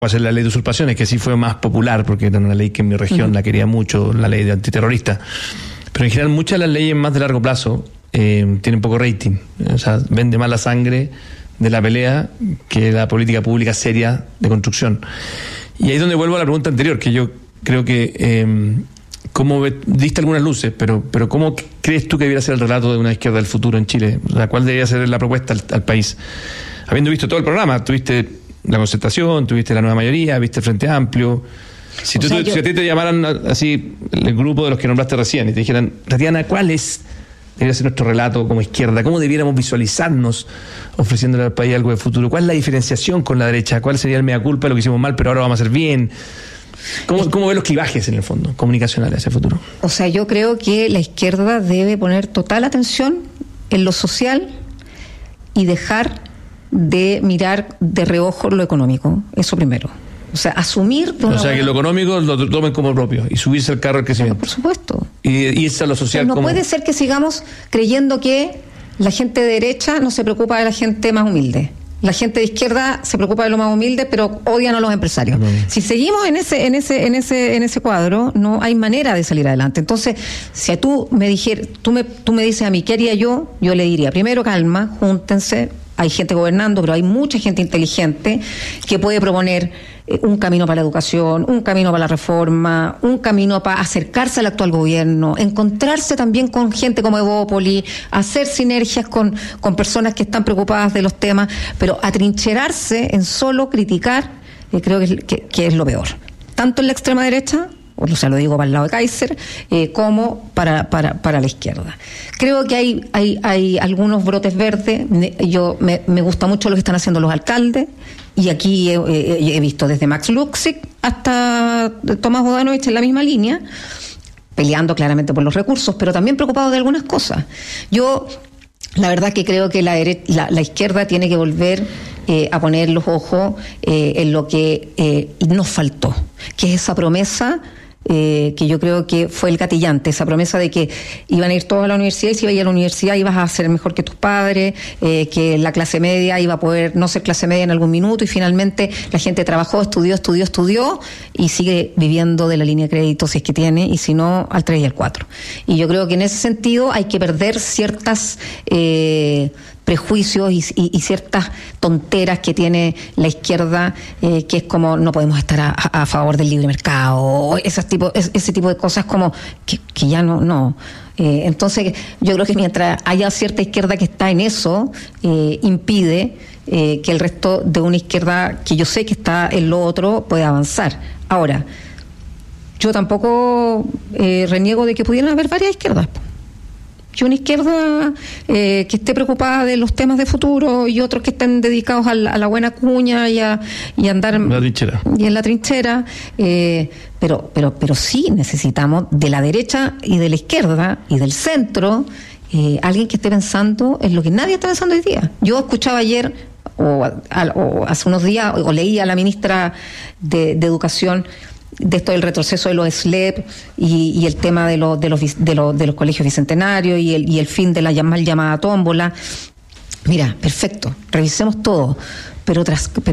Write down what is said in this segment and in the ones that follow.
a ser la ley de usurpaciones, que sí fue más popular, porque era una ley que en mi región la quería mucho, la ley de antiterrorista. Pero en general muchas de las leyes más de largo plazo tienen poco rating. O sea, vende más la sangre de la pelea que la política pública seria de construcción. Y ahí es donde vuelvo a la pregunta anterior, que yo creo que ¿cómo diste algunas luces, pero cómo crees tú que debería ser el relato de una izquierda del futuro en Chile? O sea, ¿cuál debería ser la propuesta al país? Habiendo visto todo el programa, tuviste la Concertación, tuviste la Nueva Mayoría, viste el Frente Amplio. Si a ti te llamaran así el grupo de los que nombraste recién y te dijeran, Tatiana, ¿cuál debería ser nuestro relato como izquierda? ¿Cómo debiéramos visualizarnos ofreciéndole al país algo de futuro? ¿Cuál es la diferenciación con la derecha? ¿Cuál sería el mea culpa de lo que hicimos mal, pero ahora vamos a hacer bien? ¿Cómo ves los clivajes en el fondo comunicacionales hacia el futuro? O sea, yo creo que la izquierda debe poner total atención en lo social y dejar de mirar de reojo lo económico. Eso primero. O sea, asumir... O sea, que lo económico lo tomen como propio y subirse al carro del crecimiento. Por supuesto. Y irse a lo social. No puede ser que sigamos creyendo que la gente de derecha no se preocupa de la gente más humilde. La gente de izquierda se preocupa de lo más humilde, pero odian a los empresarios. Si seguimos en ese cuadro, no hay manera de salir adelante. Entonces, si tú me dices a mí, ¿qué haría yo? Yo le diría, primero, calma, júntense. Hay gente gobernando, pero hay mucha gente inteligente que puede proponer un camino para la educación, un camino para la reforma, un camino para acercarse al actual gobierno, encontrarse también con gente como Evópoli, hacer sinergias con personas que están preocupadas de los temas, pero atrincherarse en solo criticar, creo que es lo peor. Tanto en la extrema derecha, o sea, lo digo para el lado de Kaiser, como para la izquierda. Creo que hay algunos brotes verdes. Me gusta mucho lo que están haciendo los alcaldes, y aquí he visto desde Max Luxic hasta Tomás Bodanovich en la misma línea, peleando claramente por los recursos, pero también preocupados de algunas cosas. Yo, la verdad que creo que la izquierda tiene que volver a poner los ojos en lo que nos faltó, que es esa promesa que yo creo que fue el gatillante, esa promesa de que iban a ir todos a la universidad, y si ibas a ir a la universidad ibas a ser mejor que tus padres, que la clase media iba a poder no ser clase media en algún minuto, y finalmente la gente trabajó, estudió y sigue viviendo de la línea de crédito si es que tiene, y si no, al 3 y al 4. Y yo creo que en ese sentido hay que perder ciertas prejuicios y ciertas tonteras que tiene la izquierda, que es como no podemos estar a favor del libre mercado, ese tipo de cosas como que ya no. Entonces yo creo que mientras haya cierta izquierda que está en eso, impide que el resto de una izquierda que yo sé que está en lo otro pueda avanzar. Ahora, yo tampoco reniego de que pudieran haber varias izquierdas. Que una izquierda que esté preocupada de los temas de futuro, y otros que estén dedicados a la buena cuña y andar en la trinchera, pero sí necesitamos de la derecha y de la izquierda y del centro alguien que esté pensando en lo que nadie está pensando hoy día. Yo escuchaba ayer o hace unos días, o leí a la ministra de Educación de esto del retroceso de los SLEP y el tema de los colegios bicentenarios y el fin de la mal llamada tómbola. Mira, perfecto, revisemos todo, pero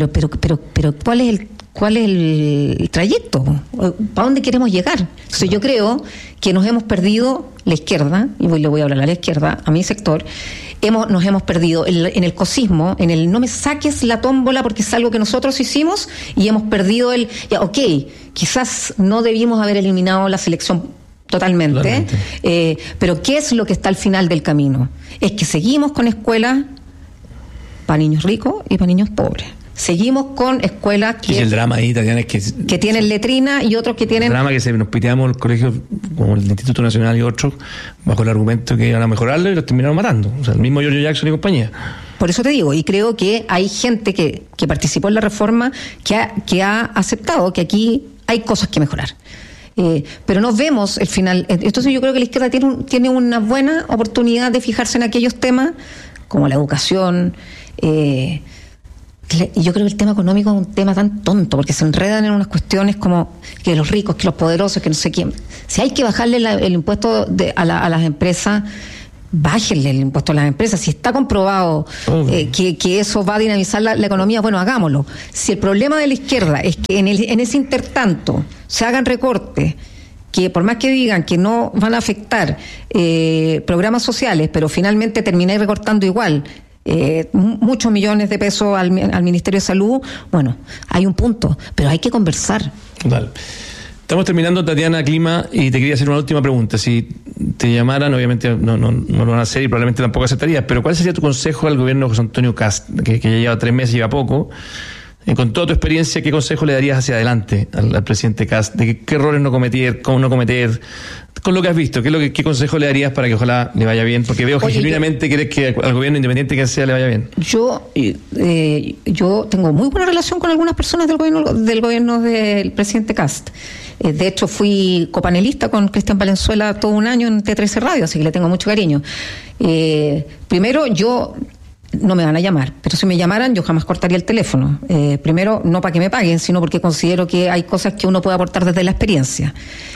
¿cuál es el trayecto? ¿Para dónde queremos llegar? Entonces yo creo que nos hemos perdido la izquierda, y le voy a hablar a la izquierda, a mi sector. Nos hemos perdido en el cosismo, en el no me saques la tómbola porque es algo que nosotros hicimos, y hemos perdido quizás no debimos haber eliminado la selección totalmente. Pero ¿qué es lo que está al final del camino? Es que seguimos con escuelas para niños ricos y para niños pobres. Seguimos con escuelas que... el drama ahí, Tatiana, es que tienen letrina, y otros que tienen... El drama que nos piteamos los colegios como el Instituto Nacional y otros bajo el argumento que iban a mejorarlo, y los terminaron matando. O sea, el mismo Giorgio Jackson y compañía. Por eso te digo, y creo que hay gente que participó en la reforma que ha aceptado que aquí hay cosas que mejorar. Pero no vemos el final. Entonces yo creo que la izquierda tiene una buena oportunidad de fijarse en aquellos temas como la educación. Y yo creo que el tema económico es un tema tan tonto, porque se enredan en unas cuestiones como que los ricos, que los poderosos, que no sé quién. Si hay que bajarle el impuesto a las empresas, bájenle el impuesto a las empresas. Si está comprobado que eso va a dinamizar la economía, bueno, hagámoslo. Si el problema de la izquierda es que en ese intertanto se hagan recortes, que por más que digan que no van a afectar programas sociales, pero finalmente terminé recortando igual muchos millones de pesos al Ministerio de Salud, bueno, hay un punto, pero hay que conversar. Total. Estamos terminando, Tatiana Clima, y te quería hacer una última pregunta. Si te llamaran, obviamente no lo van a hacer y probablemente tampoco aceptarías, pero ¿cuál sería tu consejo al gobierno de José Antonio Kast, que ya lleva 3 meses, lleva poco? Con toda tu experiencia, ¿qué consejo le darías hacia adelante al presidente Kast? ¿De qué errores no cometer, cómo no cometer? Con lo que has visto, ¿qué consejo le darías para que ojalá le vaya bien? Porque veo que genuinamente querés que al gobierno, independiente que sea, le vaya bien. Yo tengo muy buena relación con algunas personas del gobierno del presidente Kast. De hecho, fui copanelista con Cristian Valenzuela todo un año en T13 Radio, así que le tengo mucho cariño. Primero, no me van a llamar, pero si me llamaran yo jamás cortaría el teléfono. Primero, no para que me paguen, sino porque considero que hay cosas que uno puede aportar desde la experiencia.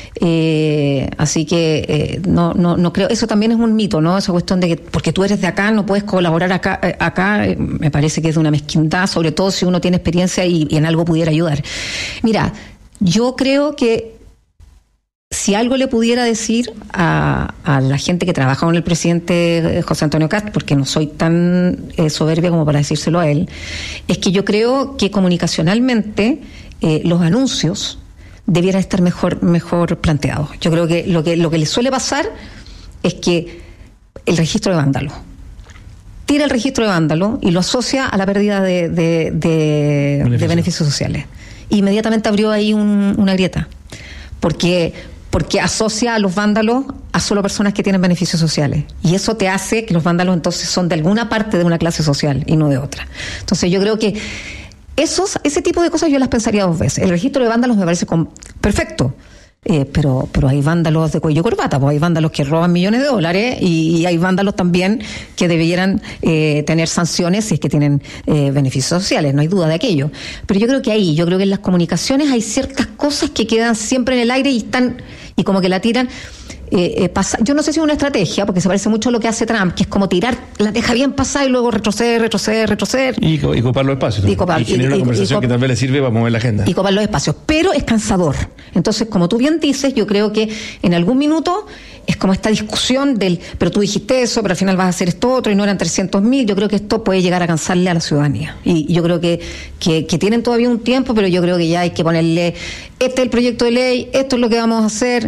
Así que no creo, eso también es un mito, ¿no? Esa cuestión de que porque tú eres de acá no puedes colaborar acá me parece que es de una mezquindad, sobre todo si uno tiene experiencia y en algo pudiera ayudar. Mira, yo creo que si algo le pudiera decir a la gente que trabaja con el presidente José Antonio Kast, porque no soy tan soberbia como para decírselo a él, es que yo creo que comunicacionalmente los anuncios debieran estar mejor planteados. Yo creo que lo que le suele pasar es que el registro de vándalos. Tira el registro de vándalos y lo asocia a la pérdida de beneficios sociales. Inmediatamente abrió ahí una grieta. Porque asocia a los vándalos a solo personas que tienen beneficios sociales. Y eso te hace que los vándalos entonces son de alguna parte de una clase social y no de otra. Entonces yo creo que ese tipo de cosas yo las pensaría 2 veces. El registro de vándalos me parece perfecto. Pero hay vándalos de cuello y corbata, pues hay vándalos que roban millones de dólares y hay vándalos también que debieran tener sanciones si es que tienen beneficios sociales, no hay duda de aquello. Pero yo creo que en las comunicaciones hay ciertas cosas que quedan siempre en el aire y como que la tiran. Yo no sé si es una estrategia, porque se parece mucho a lo que hace Trump, que es como la deja bien pasar y luego retroceder. Y copar los espacios. Y generar una conversación que tal vez le sirve para mover la agenda. Y copar los espacios. Pero es cansador. Entonces, como tú bien dices, yo creo que en algún minuto es como esta discusión pero tú dijiste eso, pero al final vas a hacer esto otro y no eran 300.000. Yo creo que esto puede llegar a cansarle a la ciudadanía. Y yo creo que tienen todavía un tiempo, pero yo creo que ya hay que ponerle, este es el proyecto de ley, esto es lo que vamos a hacer.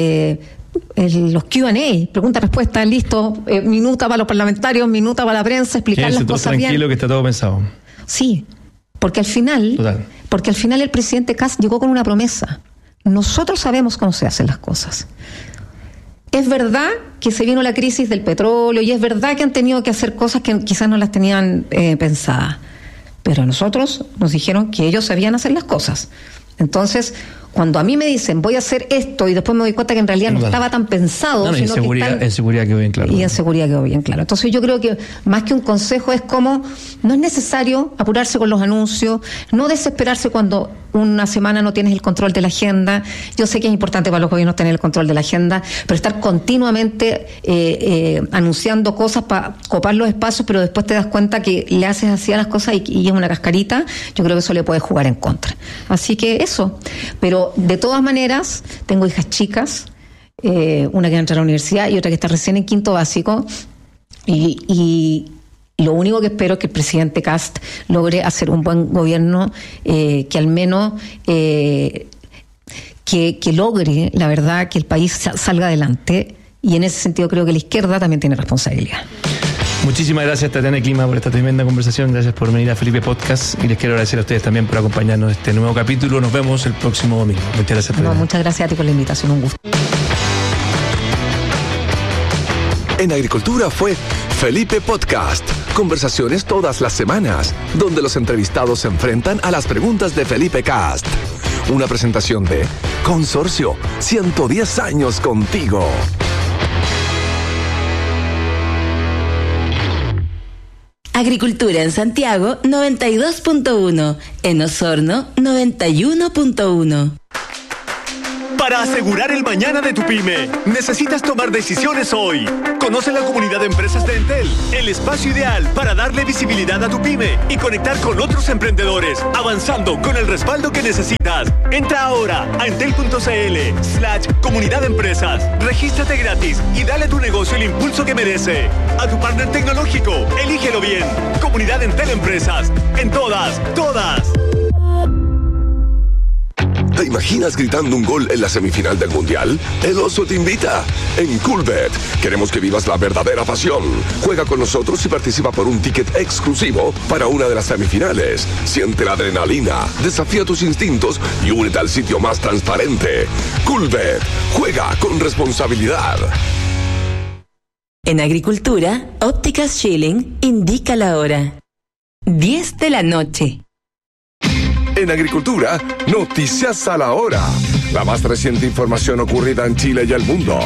Los Q&A, pregunta-respuesta, listo, minuta para los parlamentarios, minuta para la prensa, explicar las cosas bien. Tranquilo, que está todo pensado. Sí, porque al final el presidente Kast llegó con una promesa. Nosotros sabemos cómo se hacen las cosas. Es verdad que se vino la crisis del petróleo y es verdad que han tenido que hacer cosas que quizás no las tenían pensadas, pero a nosotros nos dijeron que ellos sabían hacer las cosas. Entonces, cuando a mí me dicen voy a hacer esto y después me doy cuenta que en realidad no estaba tan pensado, sino en seguridad quedó bien claro. Y en seguridad quedó bien claro. Entonces yo creo que más que un consejo es como no es necesario apurarse con los anuncios, no desesperarse cuando una semana no tienes el control de la agenda. Yo sé que es importante para los gobiernos tener el control de la agenda, pero estar continuamente anunciando cosas para copar los espacios, pero después te das cuenta que le haces así a las cosas y es una cascarita, yo creo que eso le puede jugar en contra. Así que eso. Pero de todas maneras, tengo hijas chicas, una que va a entrar a la universidad y otra que está recién en 5º básico, y lo único que espero es que el presidente Kast logre hacer un buen gobierno, que al menos que logre, la verdad, que el país salga adelante, y en ese sentido creo que la izquierda también tiene responsabilidad. Muchísimas gracias, Tatiana Clima, por esta tremenda conversación. Gracias por venir a Felipe Podcast y les quiero agradecer a ustedes también por acompañarnos en este nuevo capítulo. Nos vemos el próximo domingo. Muchas gracias, Tatiana. Muchas gracias a ti por la invitación, un gusto. En Agricultura fue Felipe Podcast. Conversaciones todas las semanas, donde los entrevistados se enfrentan a las preguntas de Felipe Kast. Una presentación de Consorcio, 110 años contigo. Agricultura en Santiago 92.1, en Osorno 91.1. Para asegurar el mañana de tu pyme, necesitas tomar decisiones hoy. Conoce la comunidad de empresas de Entel, el espacio ideal para darle visibilidad a tu pyme y conectar con otros emprendedores, avanzando con el respaldo que necesitas. Entra ahora a entel.cl/comunidad de empresas. Regístrate gratis y dale a tu negocio el impulso que merece. A tu partner tecnológico, elígelo bien. Comunidad Entel Empresas. En todas. ¿Te imaginas gritando un gol en la semifinal del Mundial? El Oso te invita. En Coolbet queremos que vivas la verdadera pasión. Juega con nosotros y participa por un ticket exclusivo para una de las semifinales. Siente la adrenalina, desafía tus instintos y únete al sitio más transparente. Coolbet. Juega con responsabilidad. En Agricultura, Ópticas Schilling indica la hora. 10 de la noche. En Agricultura, noticias a la hora. La más reciente información ocurrida en Chile y el mundo.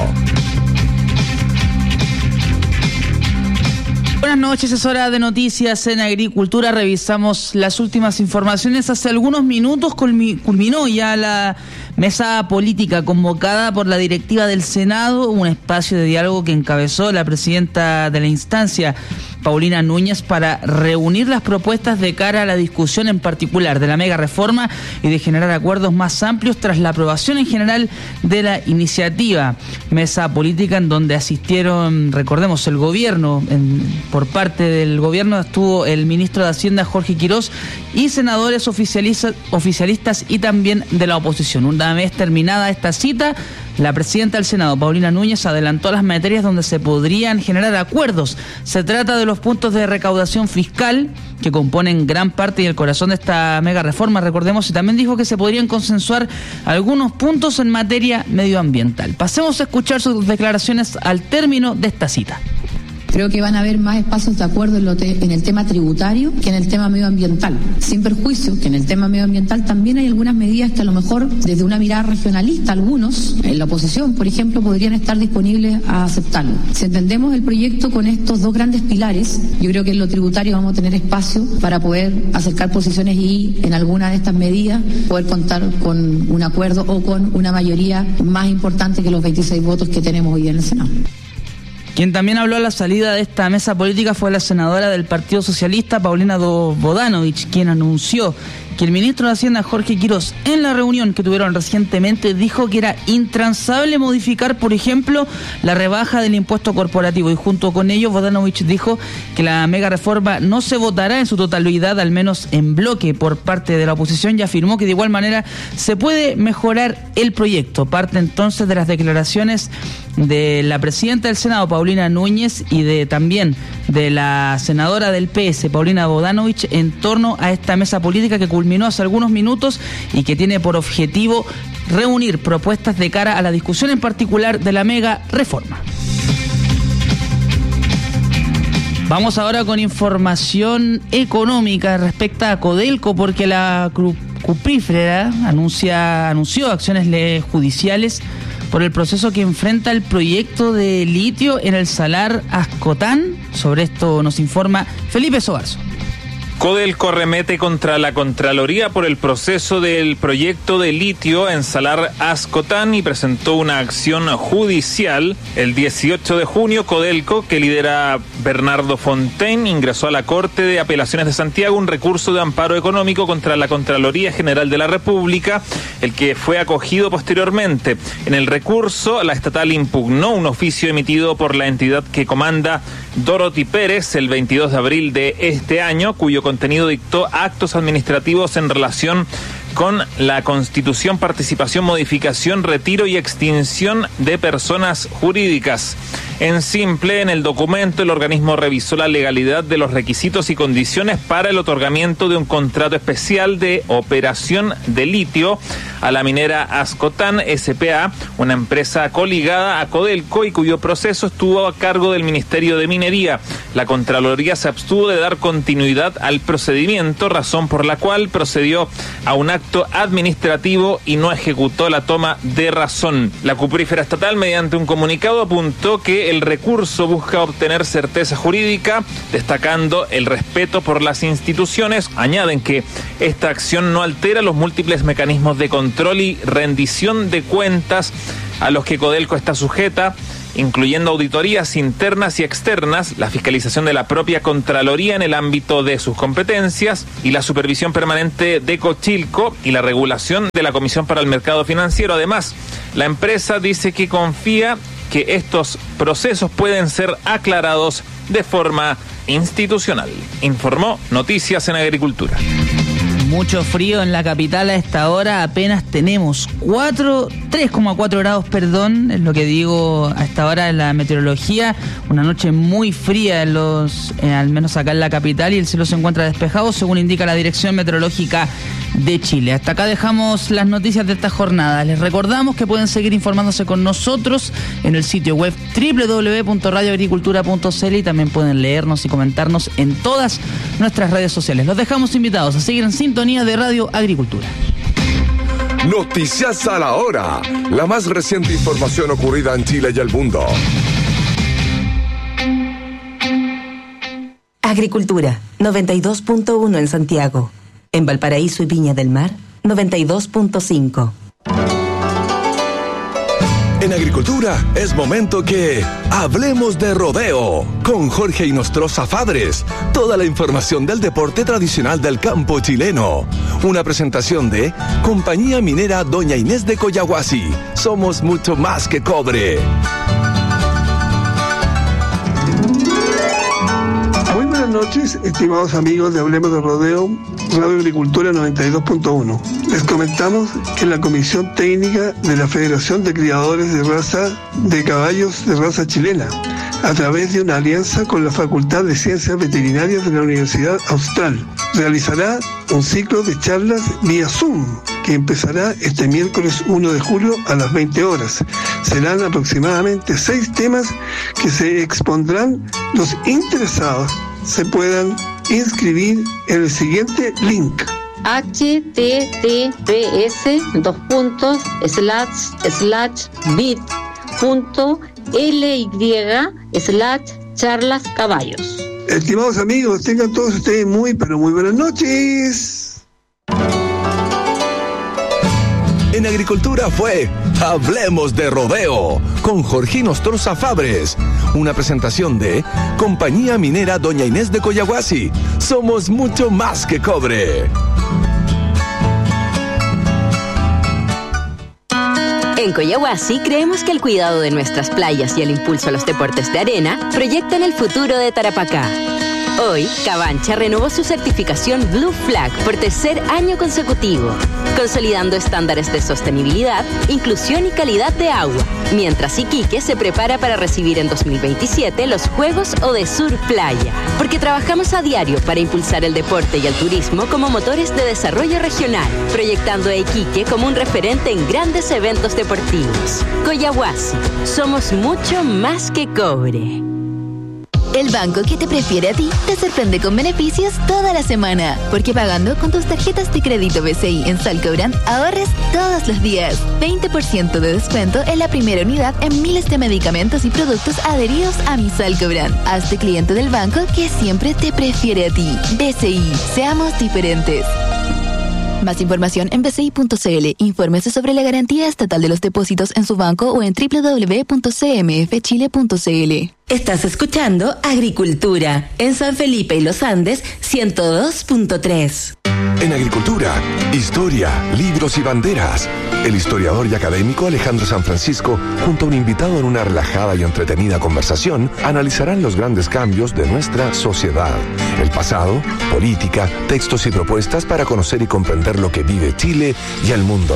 Buenas noches, es hora de noticias en Agricultura. Revisamos las últimas informaciones. Hace algunos minutos culminó ya la mesa política convocada por la directiva del Senado, un espacio de diálogo que encabezó la presidenta de la instancia, Paulina Núñez, para reunir las propuestas de cara a la discusión en particular de la mega reforma y de generar acuerdos más amplios tras la aprobación en general de la iniciativa. Mesa política en donde asistieron, recordemos, el gobierno, por parte del gobierno estuvo el ministro de Hacienda, Jorge Quirós, y senadores oficialistas y también de la oposición. Una vez terminada esta cita, la presidenta del Senado, Paulina Núñez, adelantó las materias donde se podrían generar acuerdos. Se trata de los puntos de recaudación fiscal que componen gran parte y el corazón de esta mega reforma, recordemos, y también dijo que se podrían consensuar algunos puntos en materia medioambiental. Pasemos a escuchar sus declaraciones al término de esta cita. Creo que van a haber más espacios de acuerdo en el tema tributario que en el tema medioambiental. Sin perjuicio que en el tema medioambiental también hay algunas medidas que a lo mejor desde una mirada regionalista, algunos en la oposición, por ejemplo, podrían estar disponibles a aceptarlo. Si entendemos el proyecto con estos dos grandes pilares, yo creo que en lo tributario vamos a tener espacio para poder acercar posiciones y en alguna de estas medidas poder contar con un acuerdo o con una mayoría más importante que los 26 votos que tenemos hoy en el Senado. Quien también habló a la salida de esta mesa política fue la senadora del Partido Socialista, Paulina Bodanovich, quien anunció que el ministro de Hacienda, Jorge Quirós, en la reunión que tuvieron recientemente, dijo que era intransable modificar, por ejemplo, la rebaja del impuesto corporativo, y junto con ello Bodanovich dijo que la mega reforma no se votará en su totalidad, al menos en bloque, por parte de la oposición, y afirmó que de igual manera se puede mejorar el proyecto. Parte entonces de las declaraciones de la presidenta del Senado, Paulina Núñez, y también de la senadora del PS, Paulina Bodanovich, en torno a esta mesa política que culminó hace algunos minutos y que tiene por objetivo reunir propuestas de cara a la discusión en particular de la mega reforma. Vamos ahora con información económica respecto a Codelco, porque la cuprífera anunció acciones judiciales por el proceso que enfrenta el proyecto de litio en el Salar Ascotán. Sobre esto nos informa Felipe Sobarzo. Codelco arremete contra la Contraloría por el proceso del proyecto de litio en Salar Ascotán y presentó una acción judicial. El 18 de junio, Codelco, que lidera Bernardo Fontaine, ingresó a la Corte de Apelaciones de Santiago un recurso de amparo económico contra la Contraloría General de la República, el que fue acogido posteriormente. En el recurso, la estatal impugnó un oficio emitido por la entidad que comanda Dorothy Pérez el 22 de abril de este año, cuyo contenido dictó actos administrativos en relación con la constitución, participación, modificación, retiro y extinción de personas jurídicas. En simple, en el documento el organismo revisó la legalidad de los requisitos y condiciones para el otorgamiento de un contrato especial de operación de litio a la minera Ascotán S.p.A., una empresa coligada a Codelco y cuyo proceso estuvo a cargo del Ministerio de Minería. La Contraloría se abstuvo de dar continuidad al procedimiento, razón por la cual procedió a un acto acto administrativo y no ejecutó la toma de razón. La cuprífera estatal, mediante un comunicado, apuntó que el recurso busca obtener certeza jurídica, destacando el respeto por las instituciones. Añaden que esta acción no altera los múltiples mecanismos de control y rendición de cuentas a los que Codelco está sujeta, incluyendo auditorías internas y externas, la fiscalización de la propia Contraloría en el ámbito de sus competencias y la supervisión permanente de Cochilco y la regulación de la Comisión para el Mercado Financiero. Además, la empresa dice que confía que estos procesos pueden ser aclarados de forma institucional. Informó Noticias en Agricultura. Mucho frío en la capital a esta hora, apenas tenemos 3,4 grados, es lo que digo a esta hora en la meteorología. Una noche muy fría al menos acá en la capital, y el cielo se encuentra despejado según indica la Dirección Meteorológica de Chile. Hasta acá dejamos las noticias de esta jornada. Les recordamos que pueden seguir informándose con nosotros en el sitio web www.radioagricultura.cl y también pueden leernos y comentarnos en todas nuestras redes sociales. Los dejamos invitados a seguir en sintonía de Radio Agricultura. Noticias a la hora. La más reciente información ocurrida en Chile y el mundo. Agricultura, 92.1 en Santiago. En Valparaíso y Viña del Mar, 92.5. En Agricultura es momento que hablemos de rodeo con Jorge Inostroza Fabres. Toda la información del deporte tradicional del campo chileno. Una presentación de Compañía Minera Doña Inés de Coyahuasi. Somos mucho más que cobre. Muy buenas noches, estimados amigos de Hablemos de Rodeo, Radio Agricultura 92.1. Les comentamos que la Comisión Técnica de la Federación de Criadores de Raza de Caballos de Raza Chilena, a través de una alianza con la Facultad de Ciencias Veterinarias de la Universidad Austral, realizará un ciclo de charlas vía Zoom que empezará este miércoles 1 de julio a las 20 horas. Serán aproximadamente 6 temas que se expondrán. Los interesados se puedan inscribir en el siguiente link: https://bit.ly/charlas-caballos. Estimados amigos, tengan todos ustedes muy buenas noches. En Agricultura fue Hablemos de Rodeo con Jorge Inostroza Fabres. Una presentación de Compañía Minera Doña Inés de Coyahuasi. Somos mucho más que cobre. En Coyahuasi creemos que el cuidado de nuestras playas y el impulso a los deportes de arena proyectan el futuro de Tarapacá. Hoy, Cabancha renovó su certificación Blue Flag por tercer año consecutivo, consolidando estándares de sostenibilidad, inclusión y calidad de agua, mientras Iquique se prepara para recibir en 2027 los Juegos Odesur Playa, porque trabajamos a diario para impulsar el deporte y el turismo como motores de desarrollo regional, proyectando a Iquique como un referente en grandes eventos deportivos. Coyahuasi, somos mucho más que cobre. El banco que te prefiere a ti te sorprende con beneficios toda la semana, porque pagando con tus tarjetas de crédito BCI en Salcobrand ahorres todos los días. 20% de descuento en la primera unidad en miles de medicamentos y productos adheridos a mi Salcobrand. Hazte cliente del banco que siempre te prefiere a ti. BCI, seamos diferentes. Más información en bci.cl. Infórmese sobre la garantía estatal de los depósitos en su banco o en www.cmfchile.cl. Estás escuchando Agricultura en San Felipe y Los Andes 102.3. En Agricultura, historia, libros y banderas. El historiador y académico Alejandro San Francisco, junto a un invitado en una relajada y entretenida conversación, analizarán los grandes cambios de nuestra sociedad, el pasado, política, textos y propuestas para conocer y comprender lo que vive Chile y el mundo.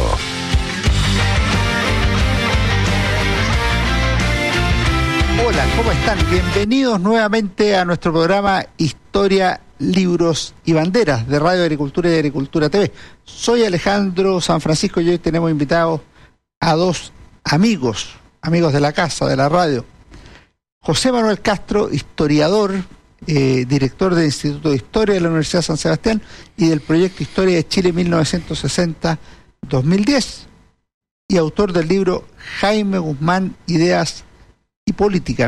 Hola, ¿cómo están? Bienvenidos nuevamente a nuestro programa Historia, Libros y Banderas de Radio Agricultura y Agricultura TV. Soy Alejandro San Francisco y hoy tenemos invitados a dos amigos de la casa, de la radio. José Manuel Castro, historiador, director del Instituto de Historia de la Universidad de San Sebastián y del proyecto Historia de Chile 1960-2010, y autor del libro Jaime Guzmán, Ideas y Política,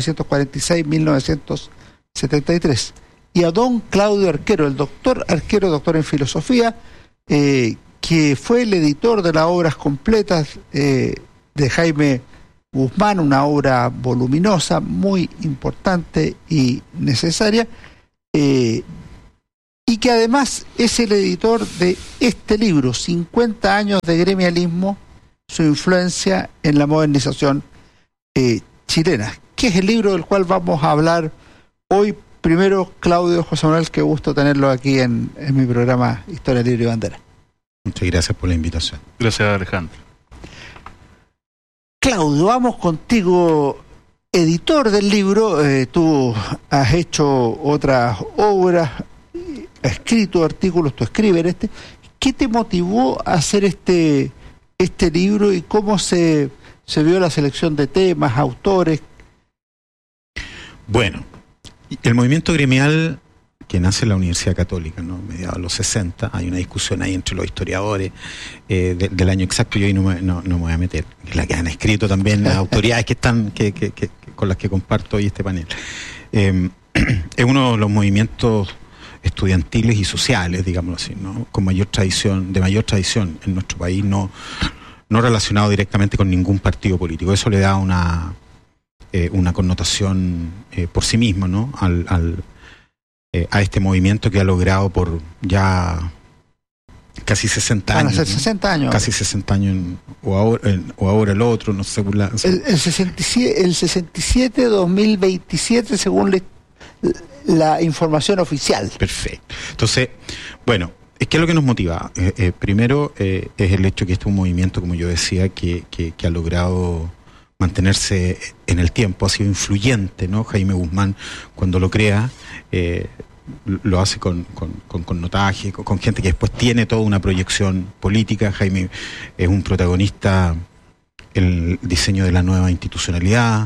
1946-1973. Y a don Claudio Arquero, el doctor Arquero, doctor en filosofía, que fue el editor de las obras completas de Jaime Guzmán, una obra voluminosa, muy importante y necesaria, y que además es el editor de este libro, 50 años de gremialismo, su influencia en la modernización chilena, que es el libro del cual vamos a hablar hoy. Primero, Claudio, José Manuel, qué gusto tenerlo aquí en mi programa Historia, Libro y Bandera. Muchas gracias por la invitación. Gracias, Alejandro. Claudio, vamos contigo, editor del libro. Tú has hecho otras obras, has escrito artículos, tú escribes este. ¿Qué te motivó a hacer este libro y cómo se vio la selección de temas, autores? Bueno, el movimiento gremial que nace en la Universidad Católica, ¿no? Mediados de los 60, hay una discusión ahí entre los historiadores del año exacto, yo ahí no me voy a meter, la que han escrito también las autoridades que están con las que comparto hoy este panel. Es uno de los movimientos estudiantiles y sociales, digámoslo así, ¿no? De mayor tradición en nuestro país, no relacionado directamente con ningún partido político. Eso le da una connotación por sí mismo, ¿no? A este movimiento que ha logrado por ya casi 60 años. Van a ser 60 años. Casi 60 años, o ahora el otro, no sé. El 67, 2027, según la información oficial. Perfecto. Entonces, bueno, ¿qué es lo que nos motiva? Primero, es el hecho que este es un movimiento, como yo decía, que ha logrado mantenerse en el tiempo, ha sido influyente, ¿no? Jaime Guzmán, cuando lo crea, lo hace con notaje, con gente que después tiene toda una proyección política. Jaime es un protagonista en el diseño de la nueva institucionalidad.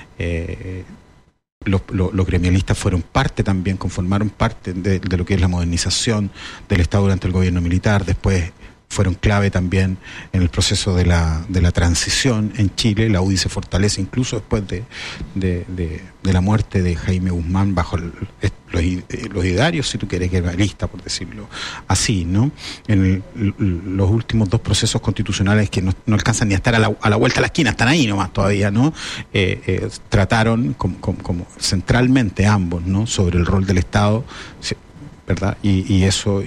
Los gremialistas fueron parte también, conformaron parte de lo que es la modernización del Estado durante el gobierno militar. Después fueron clave también en el proceso de la transición en Chile. La UDI se fortalece incluso después de la muerte de Jaime Guzmán bajo los idearios, si tú quieres, gremialista, por decirlo así, ¿no? En los últimos dos procesos constitucionales que no alcanzan ni a estar a la vuelta de la esquina, están ahí nomás todavía, ¿no? Trataron como centralmente ambos, ¿no? Sobre el rol del Estado, ¿verdad? Y eso...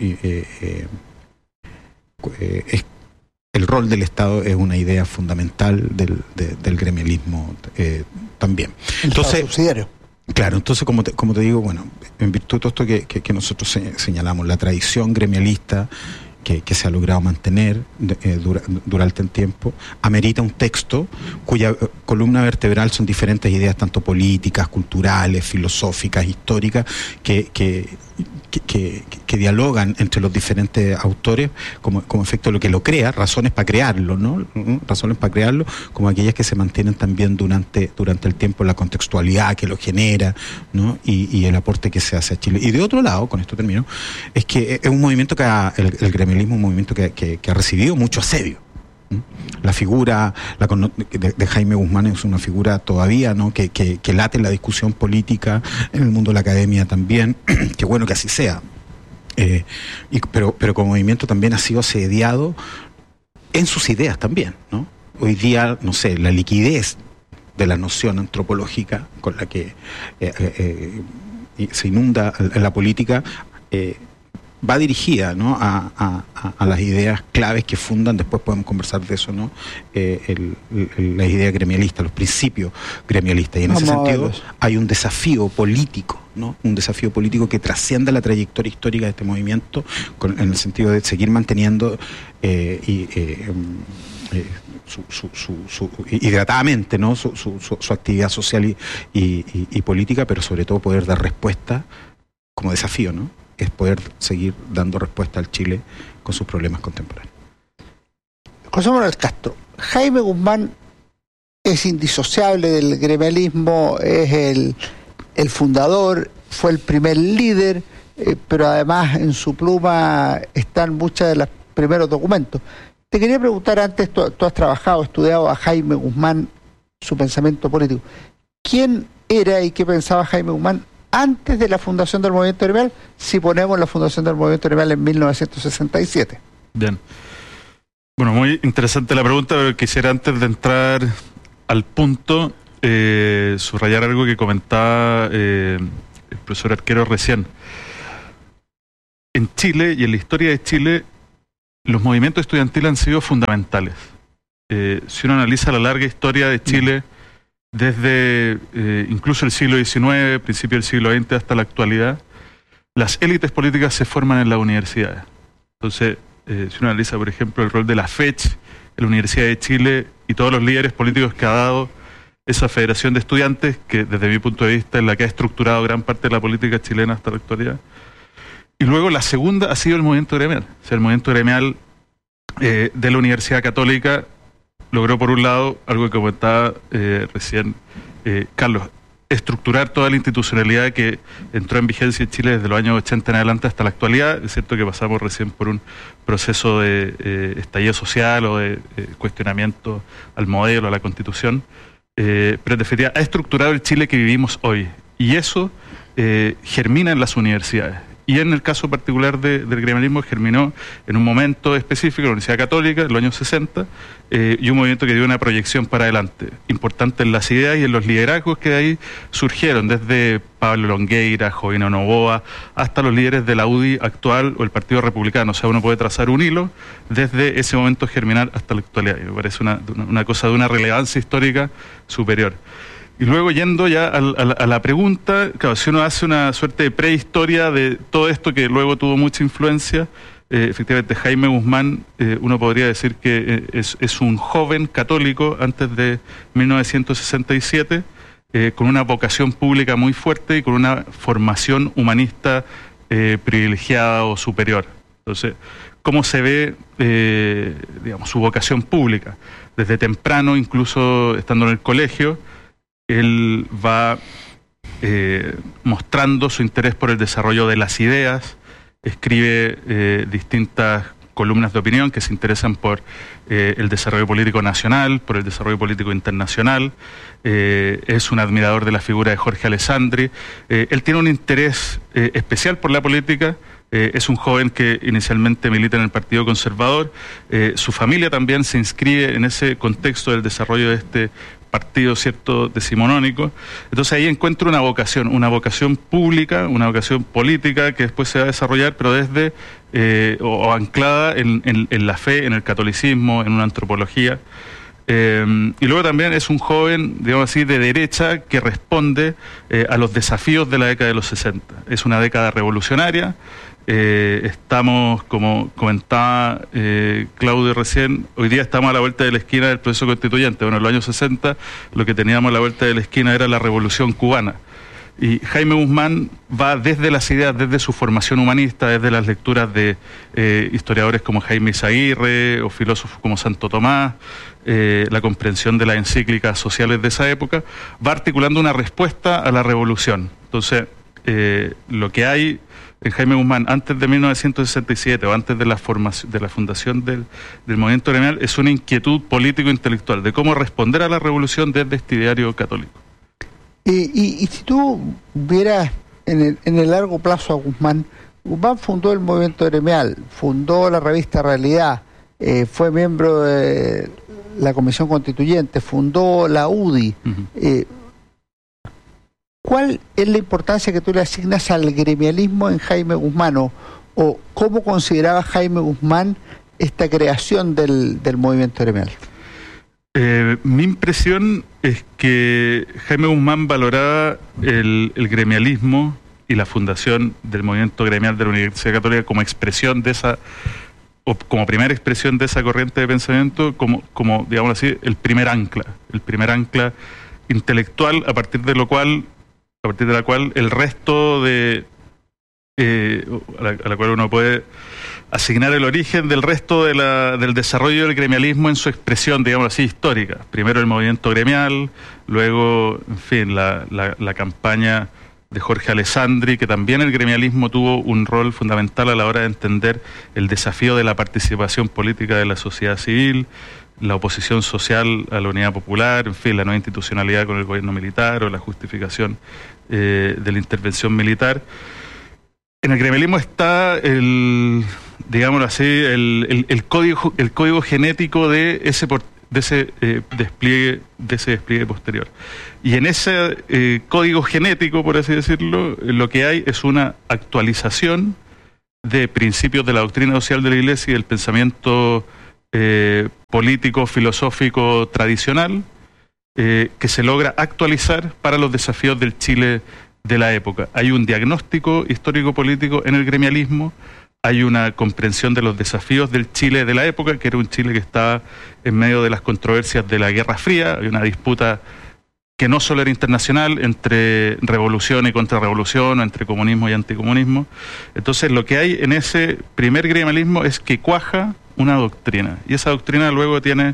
el rol del Estado es una idea fundamental del gremialismo también. Entonces, subsidiario. Claro, entonces como te digo, bueno, en virtud de todo esto que nosotros señalamos, la tradición gremialista que se ha logrado mantener durante el tiempo, amerita un texto cuya columna vertebral son diferentes ideas, tanto políticas, culturales, filosóficas, históricas, que dialogan entre los diferentes autores como efecto de lo que lo crea, razones para crearlo, ¿no? Razones para crearlo, como aquellas que se mantienen también durante el tiempo, la contextualidad que lo genera, ¿no? Y el aporte que se hace a Chile. Y de otro lado, con esto termino, es que es un movimiento el gremialismo es un movimiento que ha recibido mucho asedio. La figura de Jaime Guzmán es una figura todavía, ¿no? que late en la discusión política, en el mundo de la academia también. Qué bueno que así sea. Pero como movimiento también ha sido asediado en sus ideas también, ¿no? Hoy día, no sé, la liquidez de la noción antropológica con la que se inunda la política va dirigida, ¿no? a las ideas claves que fundan, después podemos conversar de eso, ¿no? La idea gremialista, los principios gremialistas. Y en ese sentido hay un desafío político, ¿no? Un desafío político que trasciende la trayectoria histórica de este movimiento, en el sentido de seguir manteniendo hidratadamente, ¿no? su actividad social y política, pero sobre todo poder dar respuesta como desafío, ¿no? Es poder seguir dando respuesta al Chile con sus problemas contemporáneos. José Manuel Castro, Jaime Guzmán es indisociable del gremialismo, es el fundador, fue el primer líder, pero además en su pluma están muchos de los primeros documentos. Te quería preguntar antes, tú has trabajado, estudiado a Jaime Guzmán, su pensamiento político. ¿Quién era y qué pensaba Jaime Guzmán antes de la fundación del Movimiento Gremial, si ponemos la fundación del Movimiento Gremial en 1967? Bien. Bueno, muy interesante la pregunta, pero quisiera antes de entrar al punto, subrayar algo que comentaba el profesor Arquero recién. En Chile y en la historia de Chile, los movimientos estudiantiles han sido fundamentales. Si uno analiza la larga historia de Chile, desde incluso el siglo XIX, principio del siglo XX hasta la actualidad, las élites políticas se forman en las universidades. Entonces, si uno analiza, por ejemplo, el rol de la FECH, en la Universidad de Chile, y todos los líderes políticos que ha dado esa federación de estudiantes, que desde mi punto de vista es la que ha estructurado gran parte de la política chilena hasta la actualidad. Y luego la segunda ha sido el movimiento gremial. O sea, el movimiento gremial de la Universidad Católica logró, por un lado, algo que comentaba recién Carlos, estructurar toda la institucionalidad que entró en vigencia en Chile desde los años 80 en adelante hasta la actualidad. Es cierto que pasamos recién por un proceso de estallido social o de cuestionamiento al modelo, a la Constitución, pero en definitiva ha estructurado el Chile que vivimos hoy. Y eso germina en las universidades. Y en el caso particular del gremialismo germinó en un momento específico, la Universidad Católica, en los años 60, y un movimiento que dio una proyección para adelante, importante en las ideas y en los liderazgos que de ahí surgieron, desde Pablo Longueira, Jovino Novoa, hasta los líderes de la UDI actual o el Partido Republicano. O sea, uno puede trazar un hilo desde ese momento germinal hasta la actualidad. Y me parece una cosa de una relevancia histórica superior. Y luego, yendo ya a la pregunta, claro, si uno hace una suerte de prehistoria de todo esto que luego tuvo mucha influencia, efectivamente Jaime Guzmán, uno podría decir que es un joven católico antes de 1967, con una vocación pública muy fuerte y con una formación humanista privilegiada o superior. Entonces, ¿cómo se ve, digamos, su vocación pública? Desde temprano, incluso estando en el colegio, él va mostrando su interés por el desarrollo de las ideas, escribe distintas columnas de opinión que se interesan por el desarrollo político nacional, por el desarrollo político internacional, es un admirador de la figura de Jorge Alessandri, él tiene un interés especial por la política, es un joven que inicialmente milita en el Partido Conservador, su familia también se inscribe en ese contexto del desarrollo de este partido, cierto, decimonónico. Entonces ahí encuentro una vocación pública, una vocación política que después se va a desarrollar, pero desde o anclada en la fe, en el catolicismo, en una antropología. Y luego también es un joven, digamos así, de derecha que responde a los desafíos de la década de los 60. Es una década revolucionaria. Estamos, como comentaba Claudio recién, hoy día estamos a la vuelta de la esquina del proceso constituyente. Bueno, en los años 60 lo que teníamos a la vuelta de la esquina era la revolución cubana. Y Jaime Guzmán va desde las ideas, desde su formación humanista, desde las lecturas de historiadores como Jaime Izaguirre o filósofos como Santo Tomás, la comprensión de las encíclicas sociales de esa época, va articulando una respuesta a la revolución. Entonces, lo que hay en Jaime Guzmán antes de 1967 o antes de la fundación del movimiento gremial es una inquietud político-intelectual de cómo responder a la revolución desde este ideario católico. Y si tú vieras en el largo plazo a Guzmán fundó el movimiento gremial, fundó la revista Realidad, fue miembro de la Comisión Constituyente, fundó la UDI. ¿Cuál es la importancia que tú le asignas al gremialismo en Jaime Guzmán? ¿O cómo consideraba Jaime Guzmán esta creación del movimiento gremial? Mi impresión es que Jaime Guzmán valoraba el gremialismo y la fundación del movimiento gremial de la Universidad Católica como expresión de esa, o como primera expresión de esa corriente de pensamiento, como digamos así, el primer ancla intelectual a partir de la cual el resto de a la cual uno puede asignar el origen del resto del desarrollo del gremialismo en su expresión, digamos así, histórica. Primero el movimiento gremial, luego, en fin, la campaña de Jorge Alessandri, que también el gremialismo tuvo un rol fundamental a la hora de entender el desafío de la participación política de la sociedad civil, la oposición social a la unidad popular, en fin, la nueva institucionalidad con el gobierno militar o la justificación de la intervención militar. En el gremialismo está digámoslo así, el código genético de ese despliegue posterior. Y en ese código genético, por así decirlo, lo que hay es una actualización de principios de la doctrina social de la Iglesia y del pensamiento político, filosófico tradicional, que se logra actualizar para los desafíos del Chile de la época. Hay un diagnóstico histórico-político en el gremialismo, hay una comprensión de los desafíos del Chile de la época, que era un Chile que estaba en medio de las controversias de la Guerra Fría, hay una disputa que no solo era internacional, entre revolución y contrarrevolución, o entre comunismo y anticomunismo. Entonces lo que hay en ese primer gremialismo es que cuaja una doctrina, y esa doctrina luego tiene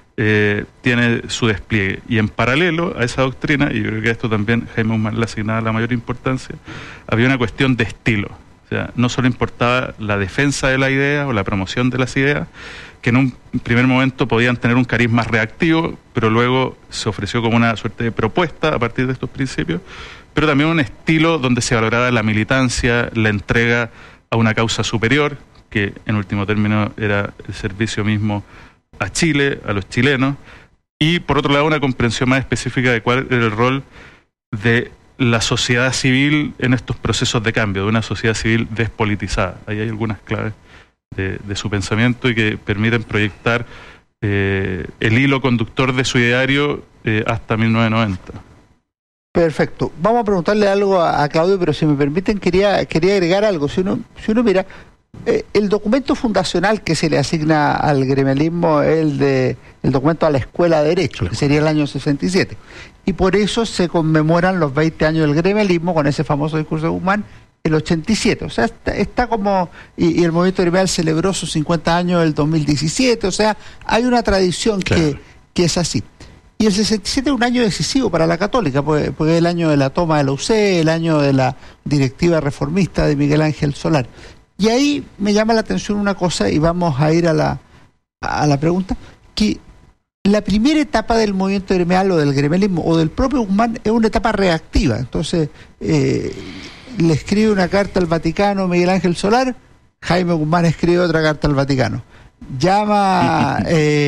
su despliegue. Y en paralelo a esa doctrina, y yo creo que a esto también Jaime Guzmán le asignaba la mayor importancia, había una cuestión de estilo. O sea, no solo importaba la defensa de la idea o la promoción de las ideas, que en un primer momento podían tener un carisma reactivo, pero luego se ofreció como una suerte de propuesta a partir de estos principios, pero también un estilo donde se valoraba la militancia, la entrega a una causa superior, que en último término era el servicio mismo a Chile, a los chilenos, y por otro lado una comprensión más específica de cuál era el rol de la sociedad civil en estos procesos de cambio, de una sociedad civil despolitizada. Ahí hay algunas claves de su pensamiento y que permiten proyectar el hilo conductor de su ideario hasta 1990. Perfecto. Vamos a preguntarle algo a Claudio, pero si me permiten quería agregar algo. Si uno mira, el documento fundacional que se le asigna al gremialismo es el documento a la Escuela de Derecho, que sería el año 67. Y por eso se conmemoran los 20 años del gremialismo con ese famoso discurso de Guzmán, el 87. O sea, está como... Y el movimiento gremial celebró sus 50 años el 2017. O sea, hay una tradición que es así. Y el 67 es un año decisivo para la Católica, porque es el año de la toma de la UC, el año de la directiva reformista de Miguel Ángel Solar. Y ahí me llama la atención una cosa, y vamos a ir a la pregunta, que la primera etapa del movimiento gremial o del gremialismo o del propio Guzmán es una etapa reactiva. Entonces, le escribe una carta al Vaticano Miguel Ángel Solar, Jaime Guzmán escribe otra carta al Vaticano. Llama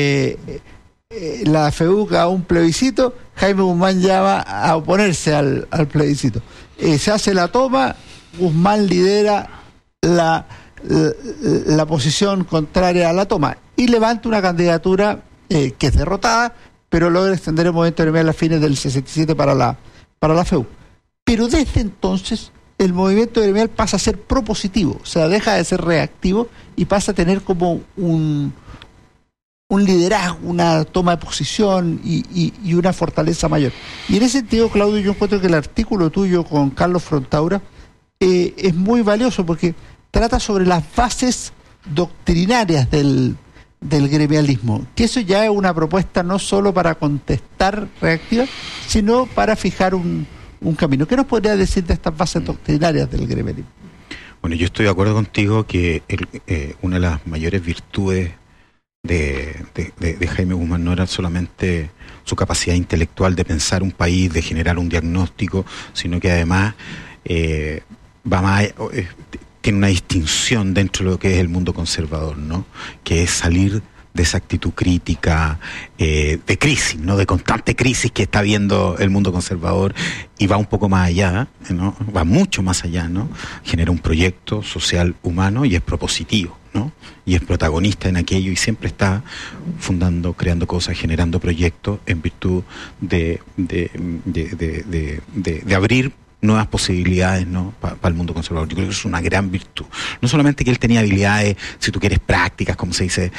la FEUC a un plebiscito, Jaime Guzmán llama a oponerse al plebiscito. Se hace la toma, Guzmán lidera la posición contraria a la toma y levanta una candidatura que es derrotada, pero logra extender el movimiento gremial a fines del 67 para la FEU. Pero desde entonces el movimiento gremial pasa a ser propositivo, o sea, deja de ser reactivo y pasa a tener como un liderazgo, una toma de posición y una fortaleza mayor. Y en ese sentido, Claudio, yo encuentro que el artículo tuyo con Carlos Frontaura es muy valioso porque trata sobre las bases doctrinarias del gremialismo, que eso ya es una propuesta no solo para contestar reactiva, sino para fijar un camino. ¿Qué nos podría decir de estas bases doctrinarias del gremialismo? Bueno, yo estoy de acuerdo contigo que una de las mayores virtudes de Jaime Guzmán no era solamente su capacidad intelectual de pensar un país, de generar un diagnóstico, sino que además va más... tiene una distinción dentro de lo que es el mundo conservador, ¿no? Que es salir de esa actitud crítica, de crisis, ¿no? De constante crisis que está viendo el mundo conservador, y va un poco más allá, ¿no? Va mucho más allá, ¿no? Genera un proyecto social humano y es propositivo, ¿no? Y es protagonista en aquello y siempre está fundando, creando cosas, generando proyectos en virtud de abrir nuevas posibilidades, ¿no? Para el mundo conservador. Yo creo que es una gran virtud. No solamente que él tenía habilidades, si tú quieres, prácticas, como se dice,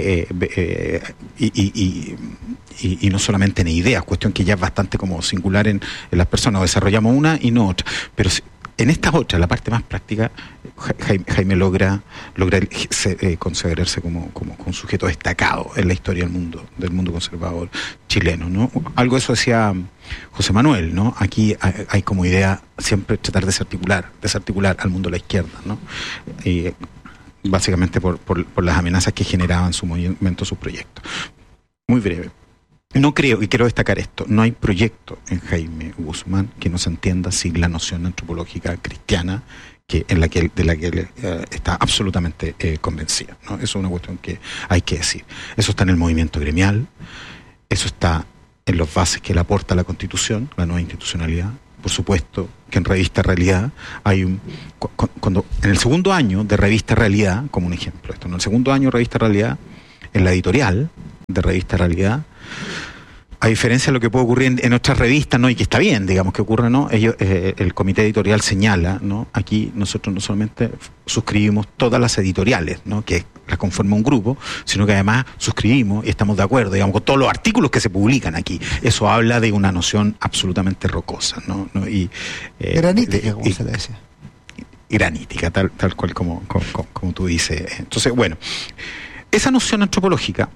y no solamente en ideas, cuestión que ya es bastante como singular en las personas. Desarrollamos una y no otra. Pero En esta otra, la parte más práctica, Jaime logra considerarse como un sujeto destacado en la historia del mundo conservador chileno, ¿no? Algo de eso decía José Manuel, ¿no? Aquí hay como idea siempre tratar de desarticular al mundo de la izquierda, ¿no? Y básicamente por las amenazas que generaban su movimiento, sus proyectos. Muy breve. No creo, y quiero destacar esto, no hay proyecto en Jaime Guzmán que no se entienda sin la noción antropológica cristiana de la que él está absolutamente convencida, ¿no? Eso es una cuestión que hay que decir. Eso está en el movimiento gremial, eso está en los bases que le aporta la Constitución, la nueva institucionalidad. Por supuesto que en Revista Realidad hay cuando en el segundo año de Revista Realidad, como un ejemplo, en el segundo año de Revista Realidad, en la editorial de Revista Realidad, a diferencia de lo que puede ocurrir en otras revistas, ¿no? Y que está bien, digamos, que ocurre, ¿no? El comité editorial señala, ¿no? Aquí nosotros no solamente suscribimos todas las editoriales, ¿no? Que las conforma un grupo, sino que además suscribimos y estamos de acuerdo, digamos, con todos los artículos que se publican aquí. Eso habla de una noción absolutamente rocosa, ¿no? Y granítica, como se le decía. Granítica, tal cual como tú dices. Entonces, bueno, esa noción antropológica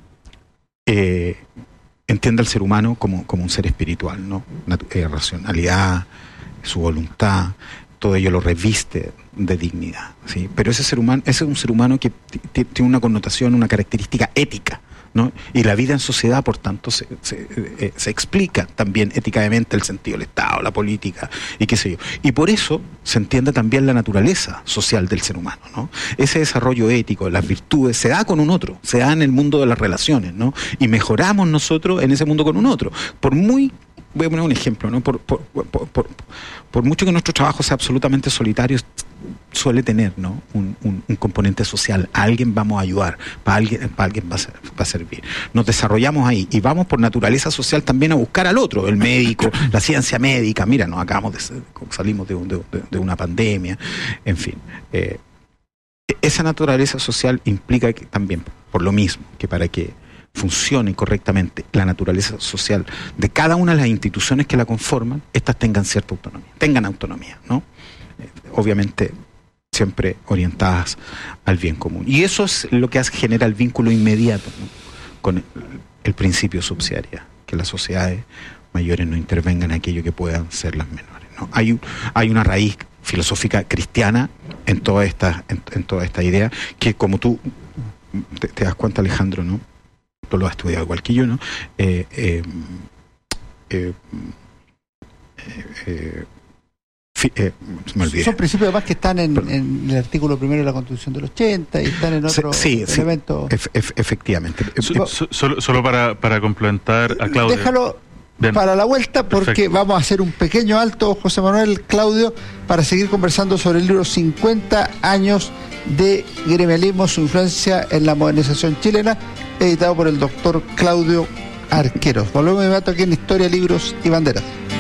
entiende al ser humano como un ser espiritual, ¿no? Racionalidad, su voluntad, todo ello lo reviste de dignidad, ¿sí? Pero ese es un ser humano que tiene una connotación, una característica ética, ¿no? Y la vida en sociedad, por tanto, se explica también éticamente el sentido del Estado, la política y qué sé yo. Y por eso se entiende también la naturaleza social del ser humano, ¿no? Ese desarrollo ético, las virtudes, se da con un otro, se da en el mundo de las relaciones, ¿no? Y mejoramos nosotros en ese mundo con un otro. Voy a poner un ejemplo, ¿no? Por mucho que nuestro trabajo sea absolutamente solitario, suele tener, ¿no? un componente social. A alguien vamos a ayudar, para alguien va a servir. Nos desarrollamos ahí y vamos por naturaleza social también a buscar al otro, el médico, la ciencia médica. Mira, salimos de una pandemia, en fin. Esa naturaleza social implica que también, por lo mismo, que para que funcione correctamente la naturaleza social de cada una de las instituciones que la conforman, estas tengan cierta autonomía, ¿no? Obviamente siempre orientadas al bien común. Y eso es lo que genera el vínculo inmediato, ¿no? Con el principio de subsidiariedad, que las sociedades mayores no intervengan en aquello que puedan ser las menores, ¿no? Hay una raíz filosófica cristiana en toda esta idea, que como tú te das cuenta, Alejandro, ¿no? Tú lo has estudiado igual que yo, ¿no? Me olvidé. Son principios además que están en el artículo primero de la Constitución del 80 y están en otro elemento. Efectivamente. Solo para complementar a Claudio. Déjalo para la vuelta, porque perfecto. Vamos a hacer un pequeño alto, José Manuel, Claudio, para seguir conversando sobre el libro 50 años de gremialismo, su influencia en la modernización chilena, editado por el doctor Claudio Arqueros. Volvemos de inmediato aquí en Historia, Libros y Banderas.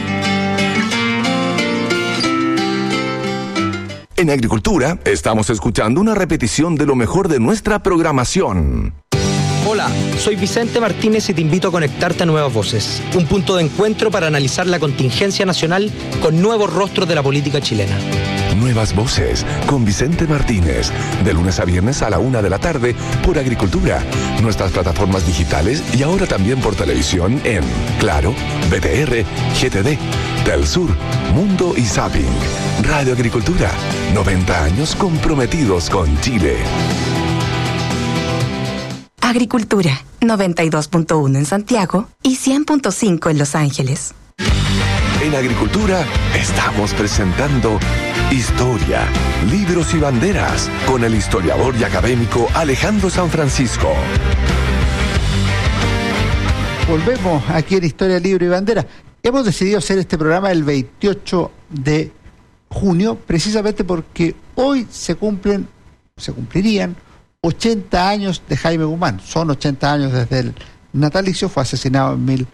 En Agricultura estamos escuchando una repetición de lo mejor de nuestra programación. Hola, soy Vicente Martínez y te invito a conectarte a Nuevas Voces, un punto de encuentro para analizar la contingencia nacional con nuevos rostros de la política chilena. Nuevas Voces con Vicente Martínez, de lunes a viernes a la 1:00 p.m. por Agricultura, nuestras plataformas digitales y ahora también por televisión en Claro, BTR, GTD, Telsur, Mundo y Zapping. Radio Agricultura, 90 años comprometidos con Chile. Agricultura, 92.1 en Santiago y 100.5 en Los Ángeles. En Agricultura estamos presentando Historia, Libros y Banderas con el historiador y académico Alejandro San Francisco. Volvemos aquí en Historia, Libro y Bandera. Hemos decidido hacer este programa el 28 de junio, precisamente porque hoy se cumplirían 80 años de Jaime Guzmán. Son 80 años desde el natalicio, fue asesinado en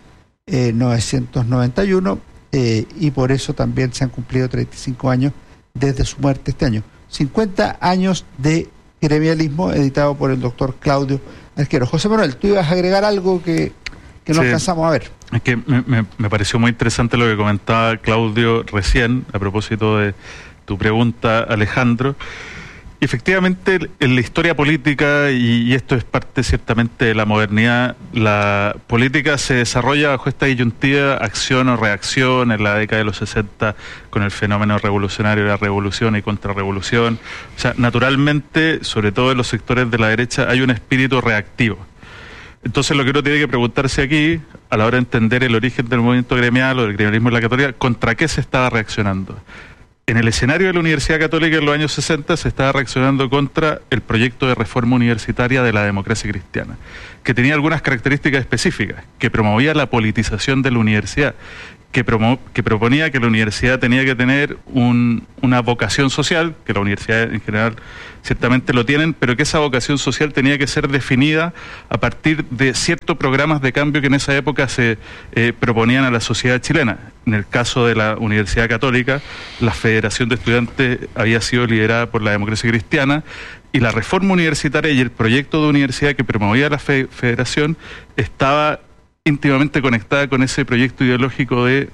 1991 y por eso también se han cumplido 35 años desde su muerte este año. 50 años de gremialismo, editado por el doctor Claudio Arqueros. José Manuel, tú ibas a agregar algo que no alcanzamos a ver. Es que me pareció muy interesante lo que comentaba Claudio recién, a propósito de tu pregunta, Alejandro. Efectivamente, en la historia política, y esto es parte ciertamente de la modernidad, la política se desarrolla bajo esta disyuntiva acción o reacción. En la década de los 60 con el fenómeno revolucionario, la revolución y contrarrevolución. O sea, naturalmente, sobre todo en los sectores de la derecha, hay un espíritu reactivo. Entonces lo que uno tiene que preguntarse aquí, a la hora de entender el origen del movimiento gremial o del gremialismo en la Católica, ¿contra qué se estaba reaccionando? En el escenario de la Universidad Católica en los años 60 se estaba reaccionando contra el proyecto de reforma universitaria de la democracia cristiana, que tenía algunas características específicas, que promovía la politización de la universidad, que proponía que la universidad tenía que tener una vocación social, que la universidad en general ciertamente lo tienen, pero que esa vocación social tenía que ser definida a partir de ciertos programas de cambio que en esa época se proponían a la sociedad chilena. En el caso de la Universidad Católica, la Federación de Estudiantes había sido liderada por la democracia cristiana, y la reforma universitaria y el proyecto de universidad que promovía la Federación estaba íntimamente conectada con ese proyecto ideológico de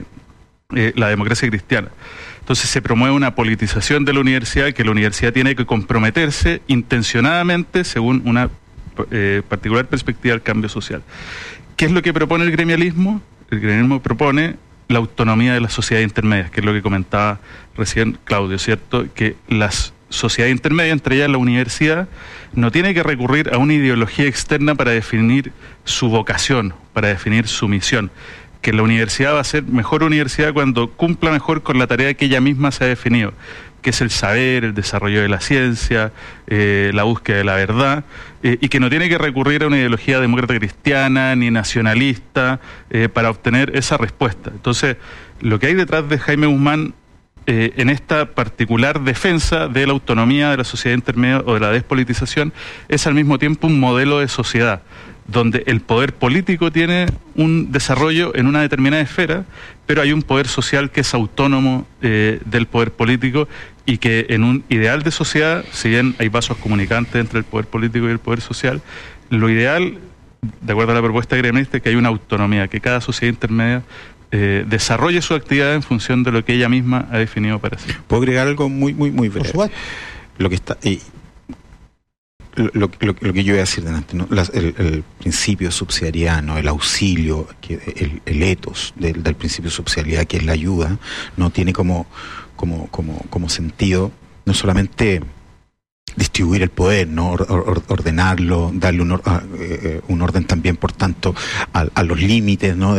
la democracia cristiana. Entonces se promueve una politización de la universidad, que la universidad tiene que comprometerse intencionadamente según una particular perspectiva del cambio social. ¿Qué es lo que propone el gremialismo? El gremialismo propone la autonomía de las sociedades intermedias, que es lo que comentaba recién Claudio, ¿cierto? Que las sociedades intermedias, entre ellas la universidad, no tiene que recurrir a una ideología externa para definir su vocación, para definir su misión. Que la universidad va a ser mejor universidad cuando cumpla mejor con la tarea que ella misma se ha definido, que es el saber, el desarrollo de la ciencia, la búsqueda de la verdad, y que no tiene que recurrir a una ideología demócrata cristiana ni nacionalista para obtener esa respuesta. Entonces, lo que hay detrás de Jaime Guzmán en esta particular defensa de la autonomía de la sociedad intermedia o de la despolitización es al mismo tiempo un modelo de sociedad donde el poder político tiene un desarrollo en una determinada esfera, pero hay un poder social que es autónomo del poder político, y que en un ideal de sociedad, si bien hay vasos comunicantes entre el poder político y el poder social, lo ideal, de acuerdo a la propuesta gremialista, es que hay una autonomía, que cada sociedad intermedia desarrolle su actividad en función de lo que ella misma ha definido para sí. ¿Puedo agregar algo muy breve? Lo que está lo que yo iba a decir delante, ¿no? El principio subsidiariano, el auxilio, el ethos del principio de subsidiariedad, que es la ayuda, no tiene como sentido no solamente distribuir el poder, no ordenarlo, darle un orden también, por tanto, a los límites, ¿no?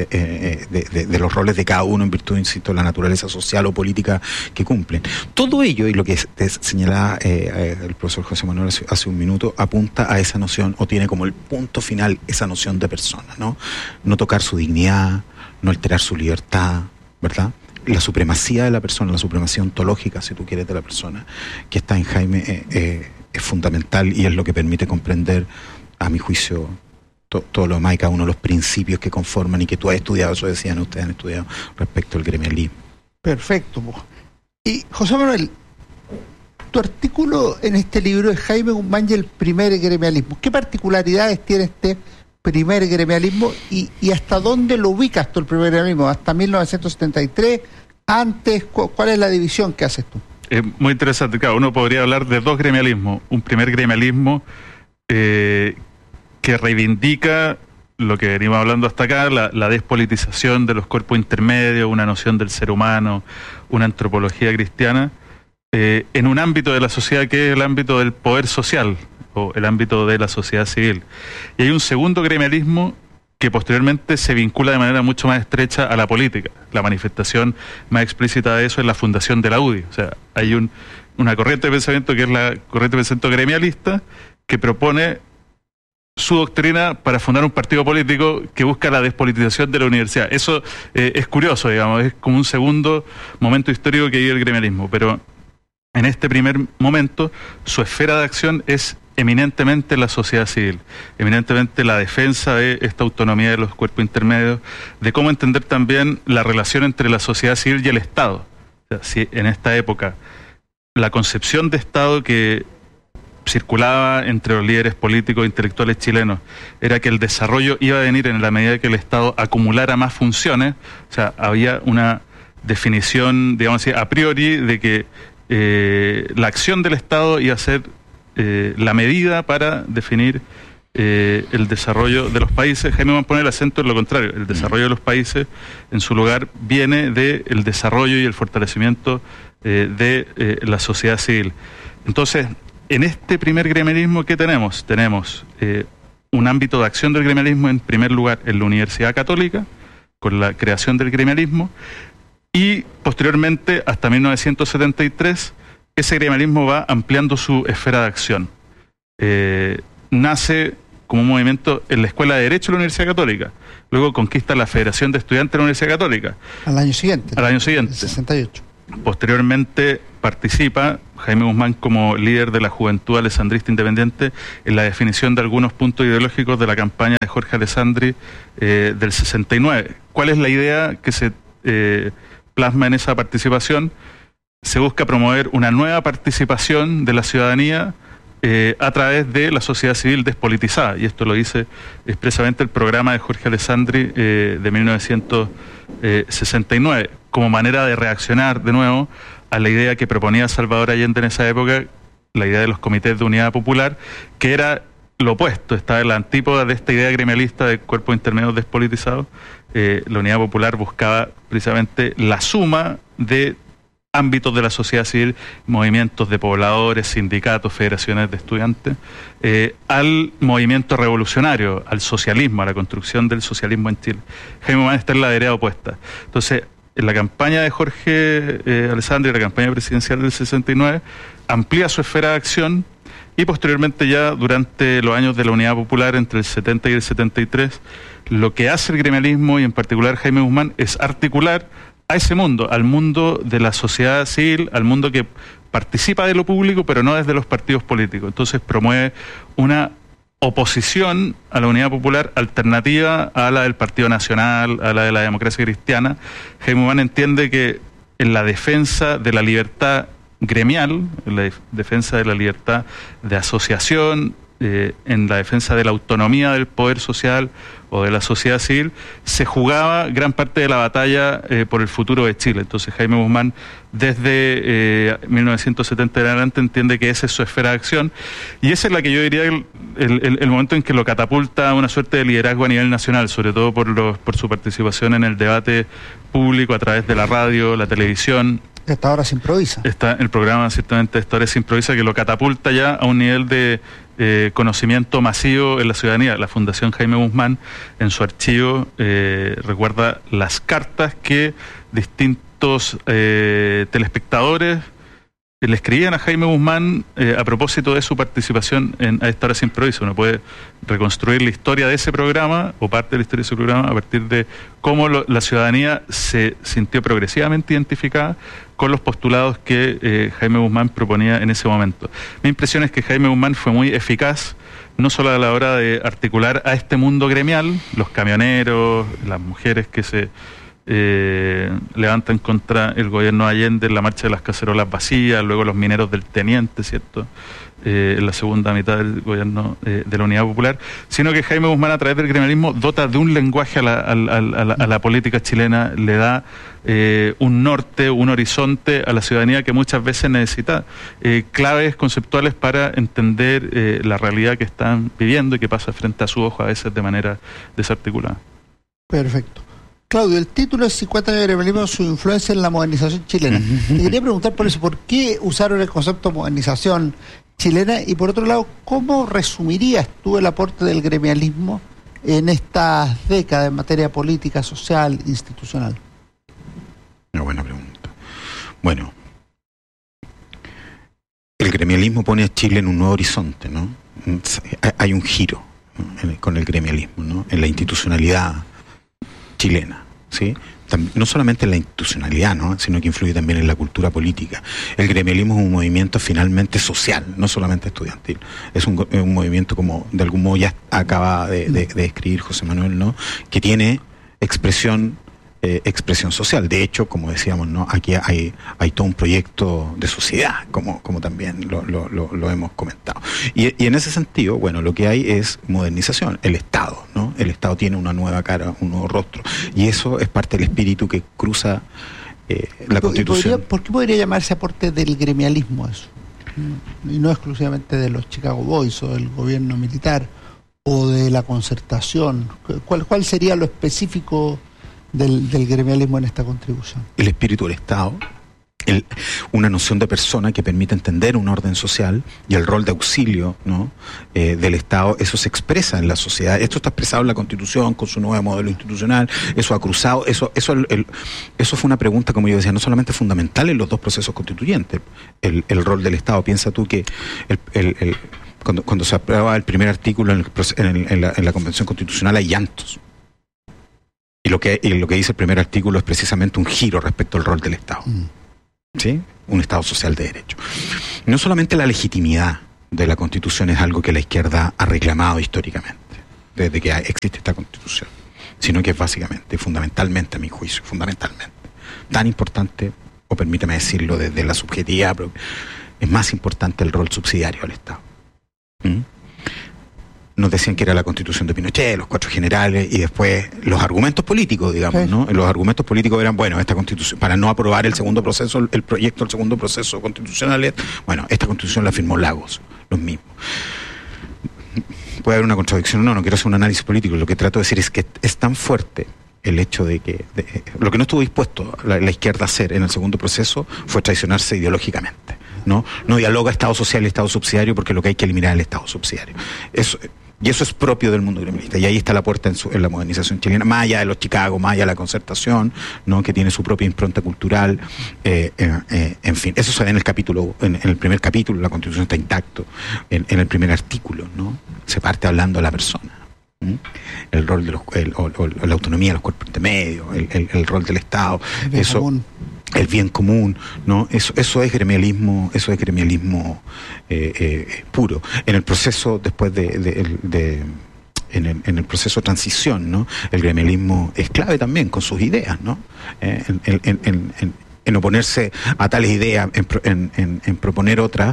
de los roles de cada uno en virtud, insisto, de la naturaleza social o política que cumplen. Todo ello, y lo que señalaba el profesor José Manuel hace un minuto, apunta a esa noción, o tiene como el punto final esa noción de persona, ¿no? No tocar su dignidad, no alterar su libertad, ¿verdad? La supremacía de la persona, la supremacía ontológica, si tú quieres, de la persona, que está en Jaime, es fundamental, y es lo que permite comprender, a mi juicio, todo lo demás y cada uno de los principios que conforman y que tú has estudiado, eso decían ustedes, han estudiado respecto al gremialismo. Perfecto. Y José Manuel, tu artículo en este libro es Jaime Guzmán y el primer gremialismo. ¿Qué particularidades tiene este primer gremialismo y hasta dónde lo ubicas tú, el primer gremialismo? ¿Hasta 1973? ¿Antes? ¿Cuál es la división que haces tú? Muy interesante. Claro, uno podría hablar de dos gremialismos. Un primer gremialismo que reivindica lo que venimos hablando hasta acá, la despolitización de los cuerpos intermedios, una noción del ser humano, una antropología cristiana, en un ámbito de la sociedad que es el ámbito del poder social, o el ámbito de la sociedad civil. Y hay un segundo gremialismo que posteriormente se vincula de manera mucho más estrecha a la política. La manifestación más explícita de eso es la fundación de la UDI. O sea, hay una corriente de pensamiento que es la corriente de pensamiento gremialista, que propone su doctrina para fundar un partido político que busca la despolitización de la universidad. Eso es curioso, digamos, es como un segundo momento histórico que vive el gremialismo, pero en este primer momento su esfera de acción es eminentemente la sociedad civil, eminentemente la defensa de esta autonomía de los cuerpos intermedios, de cómo entender también la relación entre la sociedad civil y el Estado. O sea, si en esta época la concepción de Estado que circulaba entre los líderes políticos e intelectuales chilenos era que el desarrollo iba a venir en la medida que el Estado acumulara más funciones. O sea, había una definición, digamos así, a priori de que la acción del Estado iba a ser la medida para definir el desarrollo de los países. Jaime Guzmán pone el acento en lo contrario. El desarrollo de los países, en su lugar, viene del desarrollo y el fortalecimiento de la sociedad civil. Entonces, en este primer gremialismo, ¿qué tenemos? Tenemos un ámbito de acción del gremialismo, en primer lugar, en la Universidad Católica, con la creación del gremialismo, y posteriormente, hasta 1973, ese gremialismo va ampliando su esfera de acción. Nace como un movimiento en la Escuela de Derecho de la Universidad Católica, luego conquista la Federación de Estudiantes de la Universidad Católica. Al año siguiente. Al año siguiente. 68. Posteriormente participa Jaime Guzmán como líder de la Juventud Alessandrista Independiente en la definición de algunos puntos ideológicos de la campaña de Jorge Alessandri del 69. ¿Cuál es la idea que se plasma en esa participación? Se busca promover una nueva participación de la ciudadanía a través de la sociedad civil despolitizada, y esto lo dice expresamente el programa de Jorge Alessandri de 1969, como manera de reaccionar de nuevo a la idea que proponía Salvador Allende en esa época, la idea de los comités de unidad popular, que era lo opuesto, estaba en la antípoda de esta idea gremialista de cuerpos intermedios despolitizados. La unidad popular buscaba precisamente la suma de ámbitos de la sociedad civil, movimientos de pobladores, sindicatos, federaciones de estudiantes, al movimiento revolucionario, al socialismo, a la construcción del socialismo en Chile. Jaime Guzmán está en la vereda opuesta. Entonces, en la campaña de Jorge Alessandri, la campaña presidencial del 69, amplía su esfera de acción, y posteriormente ya durante los años de la Unidad Popular, entre el 70 y el 73, lo que hace el gremialismo, y en particular Jaime Guzmán, es articular a ese mundo, al mundo de la sociedad civil, al mundo que participa de lo público, pero no desde los partidos políticos. Entonces promueve una oposición a la Unidad Popular alternativa a la del Partido Nacional, a la de la democracia cristiana. Jaime Guzmán entiende que en la defensa de la libertad gremial, en la defensa de la libertad de asociación, en la defensa de la autonomía del poder social o de la sociedad civil, se jugaba gran parte de la batalla por el futuro de Chile. Entonces Jaime Guzmán, desde 1970 en adelante, entiende que esa es su esfera de acción, y esa es la que yo diría el momento en que lo catapulta a una suerte de liderazgo a nivel nacional, sobre todo por su participación en el debate público a través de la radio, la televisión. Esta hora se improvisa. Está el programa, ciertamente, Esta hora se improvisa, que lo catapulta ya a un nivel de conocimiento masivo en la ciudadanía. La Fundación Jaime Guzmán, en su archivo, recuerda las cartas que distintos telespectadores le escribían a Jaime Guzmán a propósito de su participación en A Esta Hora se improvisa. Uno puede reconstruir la historia de ese programa, o parte de la historia de ese programa, a partir de cómo la ciudadanía se sintió progresivamente identificada con los postulados que Jaime Guzmán proponía en ese momento. Mi impresión es que Jaime Guzmán fue muy eficaz, no solo a la hora de articular a este mundo gremial, los camioneros, las mujeres que se levantan contra el gobierno de Allende en la marcha de las cacerolas vacías, luego los mineros del Teniente, ¿cierto?, en la segunda mitad del gobierno de la Unidad Popular, sino que Jaime Guzmán, a través del gremialismo, dota de un lenguaje a la política chilena, le da un norte, un horizonte a la ciudadanía que muchas veces necesita claves conceptuales para entender la realidad que están viviendo y que pasa frente a su ojo a veces de manera desarticulada. Perfecto. Claudio, el título es 50 años de gremialismo, su influencia en la modernización chilena. Te quería preguntar por eso, ¿por qué usaron el concepto modernización chilena? Y por otro lado, ¿cómo resumirías tú el aporte del gremialismo en estas décadas en materia política, social, institucional? Una buena pregunta. Bueno, el gremialismo pone a Chile en un nuevo horizonte, ¿no? Hay un giro, ¿no?, con el gremialismo, ¿no?, en la institucionalidad chilena, ¿sí? No solamente en la institucionalidad, ¿no?, sino que influye también en la cultura política. El gremialismo es un movimiento finalmente social, no solamente estudiantil. Es un movimiento, como de algún modo ya acaba de describir José Manuel, ¿no?, que tiene expresión expresión social. De hecho, como decíamos, ¿no? Aquí hay todo un proyecto de sociedad, como también lo hemos comentado. Y en ese sentido, bueno, lo que hay es modernización, el Estado, ¿no? El Estado tiene una nueva cara, un nuevo rostro, y eso es parte del espíritu que cruza la Constitución. ¿Por qué podría llamarse aporte del gremialismo eso? Y no exclusivamente de los Chicago Boys o del gobierno militar o de la concertación. ¿Cuál sería lo específico del gremialismo en esta contribución? El espíritu del Estado, una noción de persona que permite entender un orden social y el rol de auxilio, ¿no? Del Estado. Eso se expresa en la sociedad. Esto está expresado en la Constitución con su nuevo modelo institucional. Eso ha cruzado. Eso fue una pregunta, como yo decía, no solamente fundamental en los dos procesos constituyentes. El rol del Estado. Piensa tú que cuando se aprueba el primer artículo en la Convención Constitucional hay llantos. Y lo que dice el primer artículo es precisamente un giro respecto al rol del Estado. ¿Sí? Un Estado social de derecho. No solamente la legitimidad de la Constitución es algo que la izquierda ha reclamado históricamente, desde que existe esta Constitución, sino que es básicamente, fundamentalmente, a mi juicio, tan importante, o permítame decirlo desde la subjetividad, pero es más importante el rol subsidiario del Estado. Nos decían que era la Constitución de Pinochet, los 4 generales, y después los argumentos políticos, digamos, ¿no? Los argumentos políticos eran, bueno, esta Constitución, para no aprobar el proyecto del segundo proceso constitucional, bueno, esta Constitución la firmó Lagos, los mismos. Puede haber una contradicción, no quiero hacer un análisis político, lo que trato de decir es que es tan fuerte el hecho de que lo que no estuvo dispuesto la izquierda a hacer en el segundo proceso fue traicionarse ideológicamente. No dialoga Estado social y Estado subsidiario, porque lo que hay que eliminar es el Estado subsidiario. Y eso es propio del mundo gremialista. Y ahí está la puerta en la modernización chilena, más allá de los Chicago, más allá de la concertación, ¿no? Que tiene su propia impronta cultural. En fin, eso se ve en el capítulo, en el primer capítulo, la Constitución está intacto. En el primer artículo, ¿no? Se parte hablando de la persona. El rol de la autonomía de los cuerpos intermedios, el rol del Estado, el bien común, ¿no? Eso es gremialismo, puro. En el proceso después en el proceso de transición, ¿no? El gremialismo es clave también con sus ideas, ¿no? En oponerse a tales ideas, en proponer otras,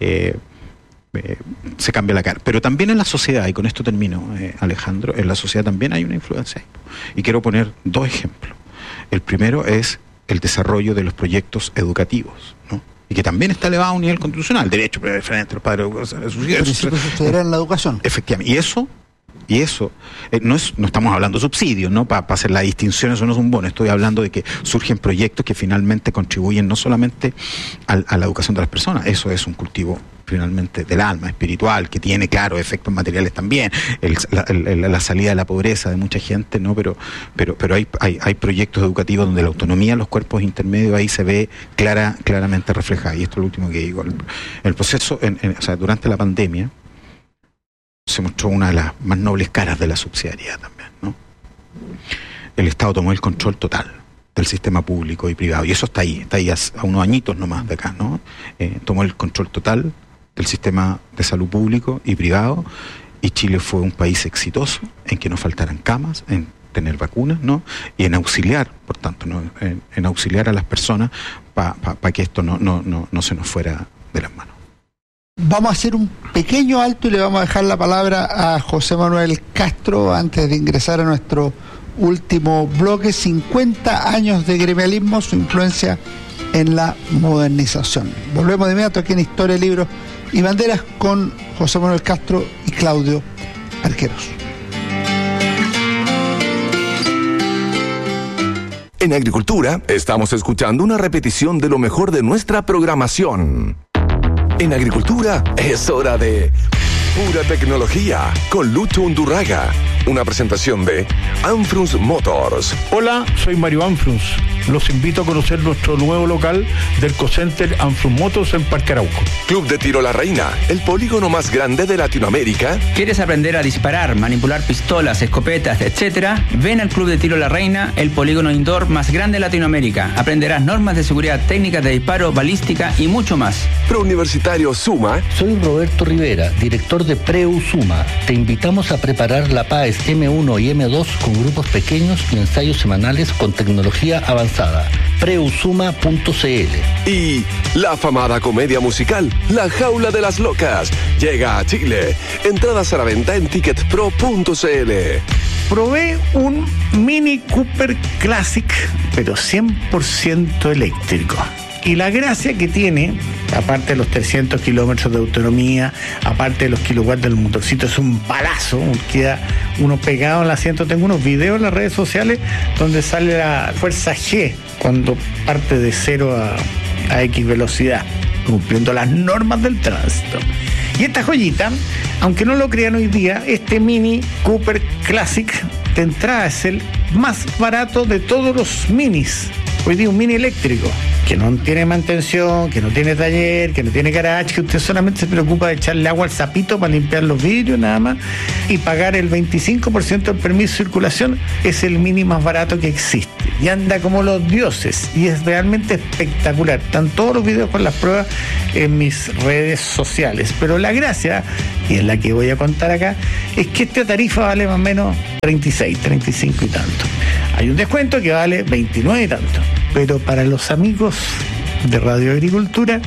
se cambia la cara. Pero también en la sociedad, y con esto termino, Alejandro, en la sociedad también hay una influencia. Y quiero poner 2 ejemplos. El primero es el desarrollo de los proyectos educativos, ¿no? Y que también está elevado a un nivel constitucional, derecho preferente, los padres de sus hijos. Pero si se en la educación. Efectivamente. Y eso no estamos hablando de subsidios, ¿no? Para hacer la distinción, eso no es un bono. Estoy hablando de que surgen proyectos que finalmente contribuyen no solamente a la educación de las personas. Eso es un cultivo finalmente del alma, espiritual, que tiene, claro, efectos materiales también, la salida de la pobreza de mucha gente, ¿no? Pero hay proyectos educativos donde la autonomía de los cuerpos intermedios ahí se ve claramente reflejada. Y esto es lo último que digo. El proceso, o sea, durante la pandemia, se mostró una de las más nobles caras de la subsidiariedad también, ¿no? El Estado tomó el control total del sistema público y privado, y eso está ahí a unos añitos nomás de acá, ¿no? Tomó el control total del sistema de salud público y privado, y Chile fue un país exitoso en que no faltaran camas, en tener vacunas, ¿no? Y en auxiliar, por tanto, ¿no? En auxiliar a las personas para que esto no se nos fuera de las manos. Vamos a hacer un pequeño alto y le vamos a dejar la palabra a José Manuel Castro antes de ingresar a nuestro último bloque. 50 años de gremialismo, su influencia en la modernización. Volvemos de inmediato aquí en Historia, Libros y Banderas con José Manuel Castro y Claudio Arqueros. En Agricultura estamos escuchando una repetición de lo mejor de nuestra programación. En Agricultura es hora de Pura Tecnología con Lucho Undurraga. Una presentación de Anfrunz Motors. Hola, soy Mario Anfrunz. los invito a conocer nuestro nuevo local del Cocenter Anfrus Motors en Parque Arauco. Club de Tiro La Reina, el polígono más grande de Latinoamérica. ¿Quieres aprender a disparar, manipular pistolas, escopetas, etcétera? Ven al Club de Tiro La Reina, el polígono indoor más grande de Latinoamérica. Aprenderás normas de seguridad, técnicas de disparo, balística y mucho más. Prouniversitario Suma. Soy Roberto Rivera, director de Preu Suma. Te invitamos a preparar la PAES M1 y M2 con grupos pequeños y ensayos semanales con tecnología avanzada. Preusuma.cl. Y la afamada comedia musical La Jaula de las Locas llega a Chile. Entradas a la venta en ticketpro.cl. Probé un Mini Cooper Classic, pero 100% eléctrico. Y la gracia que tiene, aparte de los 300 kilómetros de autonomía, aparte de los kilowatts del motorcito, es un palazo, queda uno pegado en el asiento. Tengo unos videos en las redes sociales donde sale la fuerza G cuando parte de 0 a X velocidad, cumpliendo las normas del tránsito. Y esta joyita, aunque no lo crean hoy día, este Mini Cooper Classic de entrada es el más barato de todos los minis. Hoy día un mini eléctrico que no tiene mantención, que no tiene taller, que no tiene garage, que usted solamente se preocupa de echarle agua al sapito para limpiar los vidrios nada más y pagar el 25% del permiso de circulación, es el mini más barato que existe y anda como los dioses y es realmente espectacular. Están todos los videos con las pruebas en mis redes sociales, pero la gracia, y es la que voy a contar acá, es que esta tarifa vale más o menos 36, 35 y tanto. Hay un descuento que vale 29 y tanto, pero para los amigos de Radio Agricultura,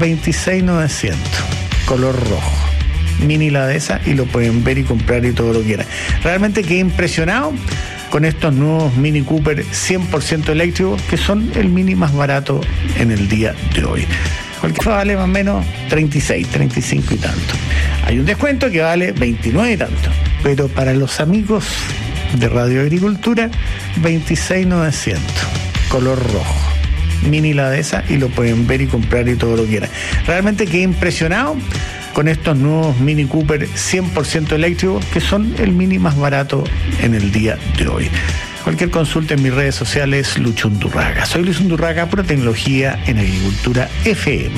26,900, color rojo. Mini la de esa y lo pueden ver y comprar y todo lo que quieran. Realmente quedé impresionado con estos nuevos Mini Cooper 100% eléctricos, que son el mini más barato en el día de hoy. Cualquier vale más o menos 36, 35 y tanto. Hay un descuento que vale 29 y tanto, pero para los amigos de Radio Agricultura, 26,900, color rojo. Mini la de esa y lo pueden ver y comprar y todo lo que quieran. Realmente quedé impresionado con estos nuevos Mini Cooper 100% eléctricos, que son el mini más barato en el día de hoy. Cualquier consulta en mis redes sociales, Lucho Undurraga. Soy Luis Undurraga, Pro Tecnología en Agricultura FM.